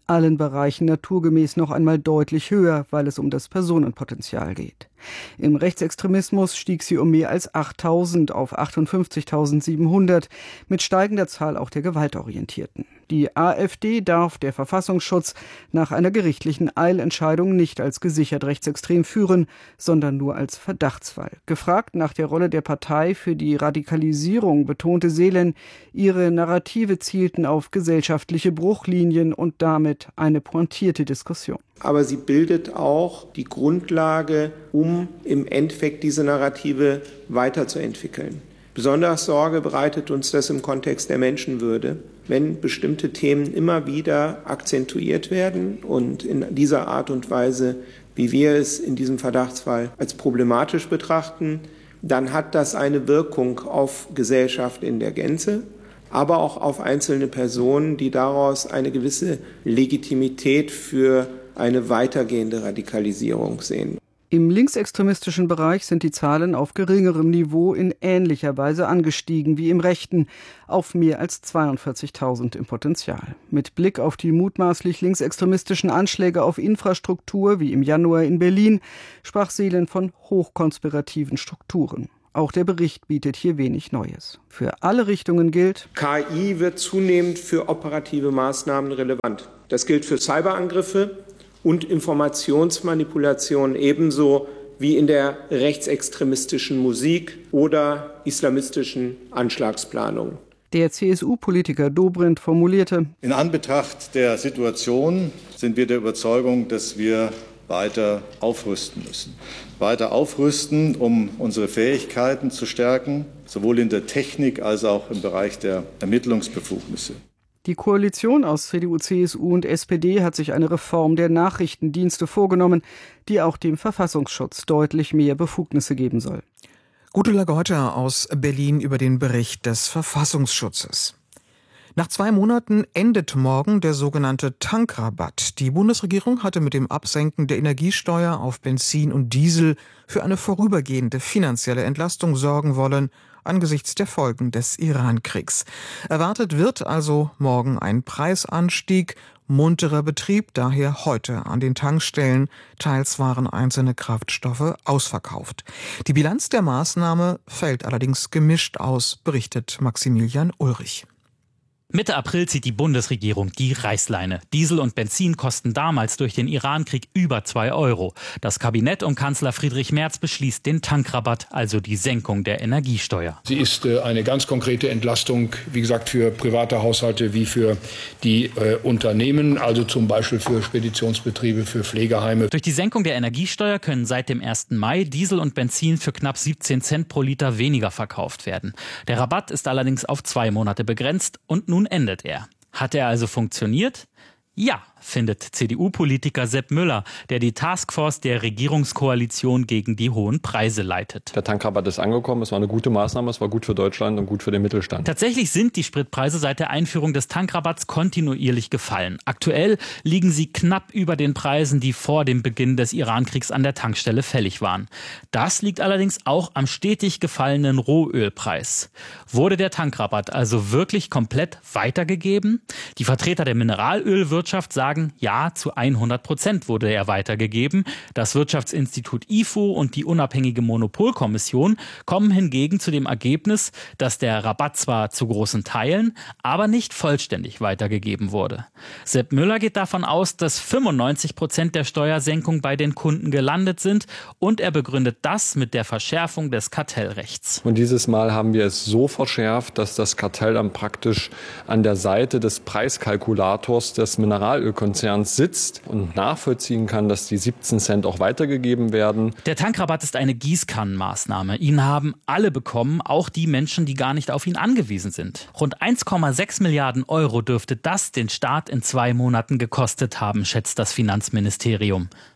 allen Bereichen naturgemäß noch einmal deutlich höher, weil es um das Personenpotenzial geht. Im Rechtsextremismus stieg sie um mehr als achttausend auf achtundfünfzigtausendsiebenhundert, mit steigender Zahl auch der Gewaltorientierten. Die AfD darf der Verfassungsschutz nach einer gerichtlichen Eilentscheidung nicht als gesichert rechtsextrem führen, sondern nur als Verdachtsfall. Gefragt nach der Rolle der Partei für die Radikalisierung betonte Seelen, ihre Narrative zielten auf gesellschaftliche Bruchlinien und damit eine pointierte Diskussion. Aber sie bildet auch die Grundlage, um im Endeffekt diese Narrative weiterzuentwickeln. Besonders Sorge bereitet uns das im Kontext der Menschenwürde, wenn bestimmte Themen immer wieder akzentuiert werden und in dieser Art und Weise, wie wir es in diesem Verdachtsfall als problematisch betrachten, dann hat das eine Wirkung auf Gesellschaft in der Gänze, aber auch auf einzelne Personen, die daraus eine gewisse Legitimität für eine weitergehende Radikalisierung sehen. Im linksextremistischen Bereich sind die Zahlen auf geringerem Niveau in ähnlicher Weise angestiegen wie im rechten, auf mehr als zweiundvierzigtausend im Potenzial. Mit Blick auf die mutmaßlich linksextremistischen Anschläge auf Infrastruktur wie im Januar in Berlin sprach Seelen von hochkonspirativen Strukturen. Auch der Bericht bietet hier wenig Neues. Für alle Richtungen gilt: K I wird zunehmend für operative Maßnahmen relevant. Das gilt für Cyberangriffe und Informationsmanipulation ebenso wie in der rechtsextremistischen Musik oder islamistischen Anschlagsplanung. Der C S U-Politiker Dobrindt formulierte: In Anbetracht der Situation sind wir der Überzeugung, dass wir weiter aufrüsten müssen. Weiter aufrüsten, um unsere Fähigkeiten zu stärken, sowohl in der Technik als auch im Bereich der Ermittlungsbefugnisse. Die Koalition aus C D U, C S U und S P D hat sich eine Reform der Nachrichtendienste vorgenommen, die auch dem Verfassungsschutz deutlich mehr Befugnisse geben soll. Gute Geuter aus Berlin über den Bericht des Verfassungsschutzes. Nach zwei Monaten endet morgen der sogenannte Tankrabatt. Die Bundesregierung hatte mit dem Absenken der Energiesteuer auf Benzin und Diesel für eine vorübergehende finanzielle Entlastung sorgen wollen, angesichts der Folgen des Iran-Kriegs. Erwartet wird also morgen ein Preisanstieg, munterer Betrieb daher heute an den Tankstellen. Teils waren einzelne Kraftstoffe ausverkauft. Die Bilanz der Maßnahme fällt allerdings gemischt aus, berichtet Maximilian Ulrich. Mitte April zieht die Bundesregierung die Reißleine. Diesel und Benzin kosten damals durch den Irankrieg über zwei Euro. Das Kabinett um Kanzler Friedrich Merz beschließt den Tankrabatt, also die Senkung der Energiesteuer. Sie ist äh, eine ganz konkrete Entlastung, wie gesagt, für private Haushalte wie für die äh, Unternehmen, also zum Beispiel für Speditionsbetriebe, für Pflegeheime. Durch die Senkung der Energiesteuer können seit dem ersten Mai Diesel und Benzin für knapp siebzehn Cent pro Liter weniger verkauft werden. Der Rabatt ist allerdings auf zwei Monate begrenzt und nun endet er. Hat er also funktioniert? Ja, findet C D U-Politiker Sepp Müller, der die Taskforce der Regierungskoalition gegen die hohen Preise leitet. Der Tankrabatt ist angekommen, es war eine gute Maßnahme, es war gut für Deutschland und gut für den Mittelstand. Tatsächlich sind die Spritpreise seit der Einführung des Tankrabatts kontinuierlich gefallen. Aktuell liegen sie knapp über den Preisen, die vor dem Beginn des Irankriegs an der Tankstelle fällig waren. Das liegt allerdings auch am stetig gefallenen Rohölpreis. Wurde der Tankrabatt also wirklich komplett weitergegeben? Die Vertreter der Mineralölwirtschaft sagen, ja, zu hundert Prozent wurde er weitergegeben. Das Wirtschaftsinstitut I F O und die unabhängige Monopolkommission kommen hingegen zu dem Ergebnis, dass der Rabatt zwar zu großen Teilen, aber nicht vollständig weitergegeben wurde. Sepp Müller geht davon aus, dass fünfundneunzig Prozent der Steuersenkung bei den Kunden gelandet sind und er begründet das mit der Verschärfung des Kartellrechts. Und dieses Mal haben wir es so verschärft, dass das Kartell dann praktisch an der Seite des Preiskalkulators des Mineralölkonzerns sitzt und nachvollziehen kann, dass die siebzehn Cent auch weitergegeben werden. Der Tankrabatt ist eine Gießkannenmaßnahme. Ihn haben alle bekommen, auch die Menschen, die gar nicht auf ihn angewiesen sind. Rund eins Komma sechs Milliarden Euro dürfte das den Staat in zwei Monaten gekostet haben, schätzt das Finanzministerium.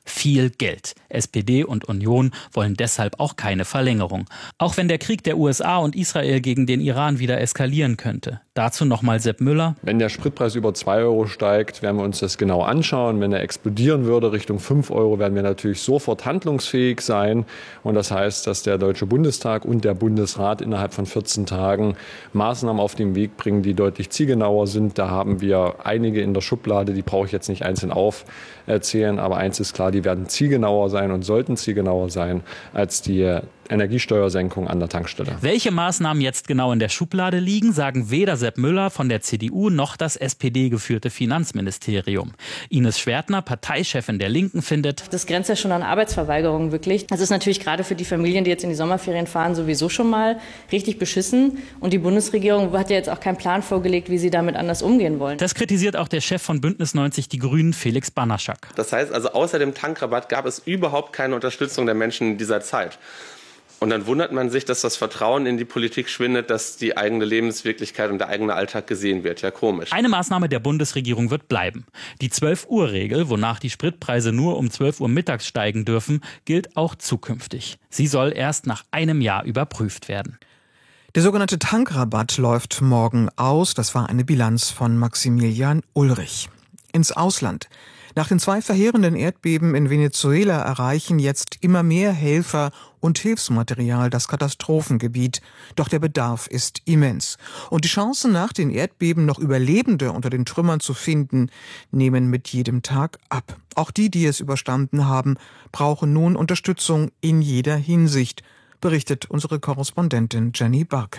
Viel Geld. S P D und Union wollen deshalb auch keine Verlängerung. Auch wenn der Krieg der U S A und Israel gegen den Iran wieder eskalieren könnte. Dazu nochmal Sepp Müller. Wenn der Spritpreis über zwei Euro steigt, werden wir uns das genau anschauen. Wenn er explodieren würde Richtung fünf Euro, werden wir natürlich sofort handlungsfähig sein. Und das heißt, dass der Deutsche Bundestag und der Bundesrat innerhalb von vierzehn Tagen Maßnahmen auf den Weg bringen, die deutlich zielgenauer sind. Da haben wir einige in der Schublade, die brauche ich jetzt nicht einzeln aufzählen. Aber eins ist klar, die werden zielgenauer sein und sollten zielgenauer sein als die Energiesteuersenkung an der Tankstelle. Welche Maßnahmen jetzt genau in der Schublade liegen, sagen weder Sepp Müller von der C D U noch das S P D-geführte Finanzministerium. Ines Schwertner, Parteichefin der Linken, findet: Das grenzt ja schon an Arbeitsverweigerung wirklich. Das ist natürlich gerade für die Familien, die jetzt in die Sommerferien fahren, sowieso schon mal richtig beschissen. Und die Bundesregierung hat ja jetzt auch keinen Plan vorgelegt, wie sie damit anders umgehen wollen. Das kritisiert auch der Chef von Bündnis neunzig Die Grünen, Felix Banaschak. Das heißt also, außer dem Tankrabatt gab es überhaupt keine Unterstützung der Menschen in dieser Zeit. Und dann wundert man sich, dass das Vertrauen in die Politik schwindet, dass die eigene Lebenswirklichkeit und der eigene Alltag gesehen wird. Ja, komisch. Eine Maßnahme der Bundesregierung wird bleiben. Die zwölf-Uhr-Regel, wonach die Spritpreise nur um zwölf Uhr mittags steigen dürfen, gilt auch zukünftig. Sie soll erst nach einem Jahr überprüft werden. Der sogenannte Tankrabatt läuft morgen aus. Das war eine Bilanz von Maximilian Ulrich. Ins Ausland. Nach den zwei verheerenden Erdbeben in Venezuela erreichen jetzt immer mehr Helfer und Hilfsmaterial das Katastrophengebiet. Doch der Bedarf ist immens. Und die Chancen, nach den Erdbeben noch Überlebende unter den Trümmern zu finden, nehmen mit jedem Tag ab. Auch die, die es überstanden haben, brauchen nun Unterstützung in jeder Hinsicht, berichtet unsere Korrespondentin Jenny Barke.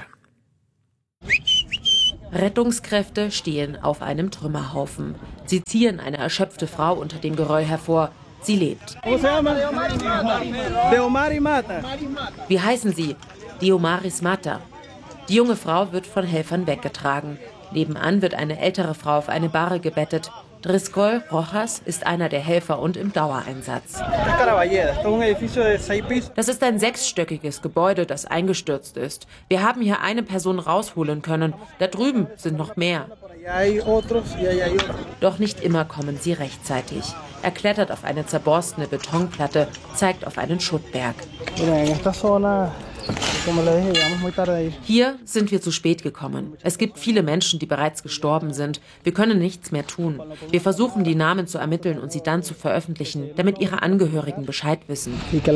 Rettungskräfte stehen auf einem Trümmerhaufen. Sie ziehen eine erschöpfte Frau unter dem Geröll hervor. Sie lebt. Wie heißen sie? Diomaris Mata. Die junge Frau wird von Helfern weggetragen. Nebenan wird eine ältere Frau auf eine Bahre gebettet. Driscoll Rojas ist einer der Helfer und im Dauereinsatz. Das ist ein sechsstöckiges Gebäude, das eingestürzt ist. Wir haben hier eine Person rausholen können. Da drüben sind noch mehr. Doch nicht immer kommen sie rechtzeitig. Er klettert auf eine zerborstene Betonplatte, zeigt auf einen Schuttberg. Hier sind wir zu spät gekommen. Es gibt viele Menschen, die bereits gestorben sind. Wir können nichts mehr tun. Wir versuchen, die Namen zu ermitteln und sie dann zu veröffentlichen, damit ihre Angehörigen Bescheid wissen.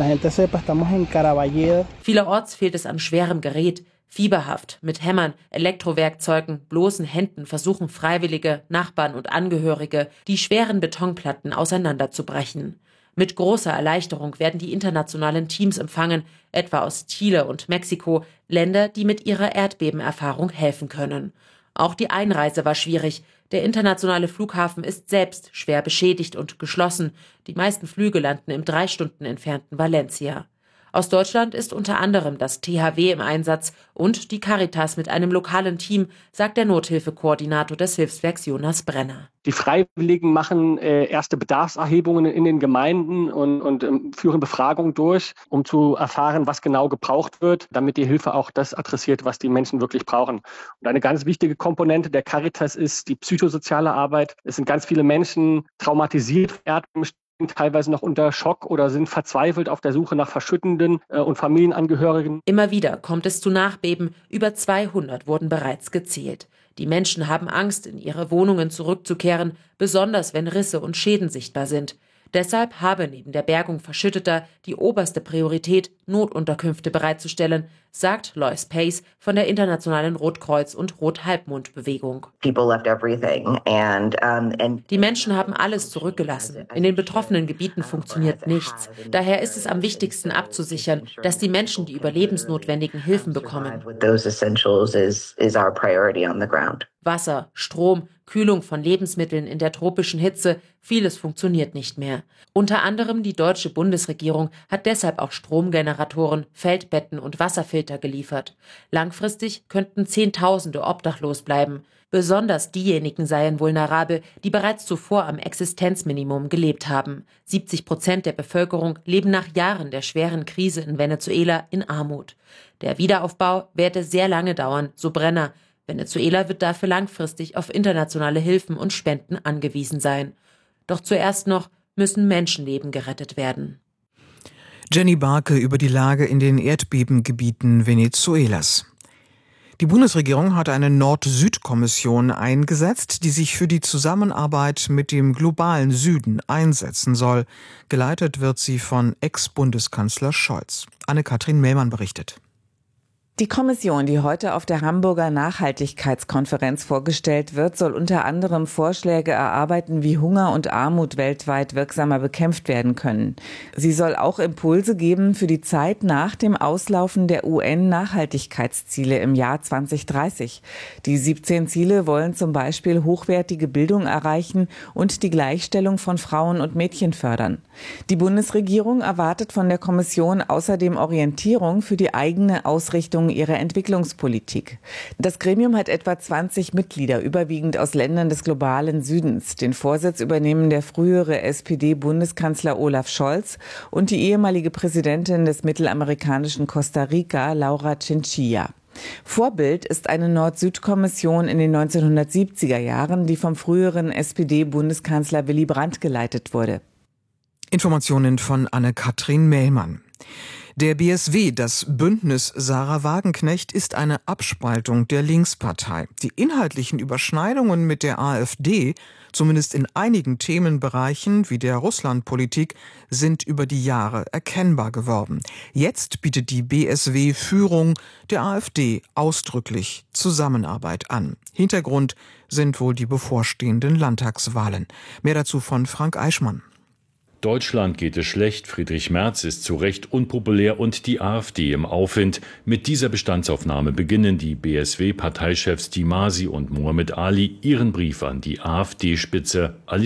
Vielerorts fehlt es an schwerem Gerät. Fieberhaft, mit Hämmern, Elektrowerkzeugen, bloßen Händen versuchen Freiwillige, Nachbarn und Angehörige, die schweren Betonplatten auseinanderzubrechen. Mit großer Erleichterung werden die internationalen Teams empfangen, etwa aus Chile und Mexiko, Länder, die mit ihrer Erdbebenerfahrung helfen können. Auch die Einreise war schwierig. Der internationale Flughafen ist selbst schwer beschädigt und geschlossen. Die meisten Flüge landen im drei Stunden entfernten Valencia. Aus Deutschland ist unter anderem das T H W im Einsatz und die Caritas mit einem lokalen Team, sagt der Nothilfekoordinator des Hilfswerks Jonas Brenner. Die Freiwilligen machen äh, erste Bedarfserhebungen in den Gemeinden und, und ähm, führen Befragungen durch, um zu erfahren, was genau gebraucht wird, damit die Hilfe auch das adressiert, was die Menschen wirklich brauchen. Und eine ganz wichtige Komponente der Caritas ist die psychosoziale Arbeit. Es sind ganz viele Menschen traumatisiert, teilweise noch unter Schock oder sind verzweifelt auf der Suche nach Verschüttenden äh, und Familienangehörigen. Immer wieder kommt es zu Nachbeben. Über zweihundert wurden bereits gezählt. Die Menschen haben Angst, in ihre Wohnungen zurückzukehren, besonders wenn Risse und Schäden sichtbar sind. Deshalb habe neben der Bergung Verschütteter die oberste Priorität, Notunterkünfte bereitzustellen, sagt Lois Pace von der Internationalen Rotkreuz- und Rothalbmond-Bewegung. Die Menschen haben alles zurückgelassen. In den betroffenen Gebieten funktioniert nichts. Daher ist es am wichtigsten abzusichern, dass die Menschen die überlebensnotwendigen Hilfen bekommen. Wasser, Strom, Kühlung von Lebensmitteln in der tropischen Hitze, vieles funktioniert nicht mehr. Unter anderem die deutsche Bundesregierung hat deshalb auch Stromgeneratoren, Feldbetten und Wasserfilter geliefert. Langfristig könnten Zehntausende obdachlos bleiben. Besonders diejenigen seien vulnerabel, die bereits zuvor am Existenzminimum gelebt haben. siebzig Prozent der Bevölkerung leben nach Jahren der schweren Krise in Venezuela in Armut. Der Wiederaufbau werde sehr lange dauern, so Brenner. Venezuela wird dafür langfristig auf internationale Hilfen und Spenden angewiesen sein. Doch zuerst noch müssen Menschenleben gerettet werden. Jenny Barke über die Lage in den Erdbebengebieten Venezuelas. Die Bundesregierung hat eine Nord-Süd-Kommission eingesetzt, die sich für die Zusammenarbeit mit dem globalen Süden einsetzen soll. Geleitet wird sie von Ex-Bundeskanzler Scholz. Anne-Kathrin Mellmann berichtet. Die Kommission, die heute auf der Hamburger Nachhaltigkeitskonferenz vorgestellt wird, soll unter anderem Vorschläge erarbeiten, wie Hunger und Armut weltweit wirksamer bekämpft werden können. Sie soll auch Impulse geben für die Zeit nach dem Auslaufen der U N-Nachhaltigkeitsziele im Jahr zwanzig dreißig. Die siebzehn Ziele wollen zum Beispiel hochwertige Bildung erreichen und die Gleichstellung von Frauen und Mädchen fördern. Die Bundesregierung erwartet von der Kommission außerdem Orientierung für die eigene Ausrichtung ihrer Entwicklungspolitik. Das Gremium hat etwa zwanzig Mitglieder, überwiegend aus Ländern des globalen Südens. Den Vorsitz übernehmen der frühere S P D-Bundeskanzler Olaf Scholz und die ehemalige Präsidentin des mittelamerikanischen Costa Rica, Laura Chinchilla. Vorbild ist eine Nord-Süd-Kommission in den neunzehnhundertsiebziger Jahren, die vom früheren S P D-Bundeskanzler Willy Brandt geleitet wurde. Informationen von Anne-Kathrin Mellmann. Der B S W, das Bündnis Sarah Wagenknecht, ist eine Abspaltung der Linkspartei. Die inhaltlichen Überschneidungen mit der AfD, zumindest in einigen Themenbereichen wie der Russlandpolitik, sind über die Jahre erkennbar geworden. Jetzt bietet die B S W-Führung der AfD ausdrücklich Zusammenarbeit an. Hintergrund sind wohl die bevorstehenden Landtagswahlen. Mehr dazu von Frank Eichmann. Deutschland geht es schlecht, Friedrich Merz ist zu Recht unpopulär und die AfD im Aufwind. Mit dieser Bestandsaufnahme beginnen die B S W-Parteichefs Dimasi und Mohammed Ali ihren Brief an die AfD-Spitze Alice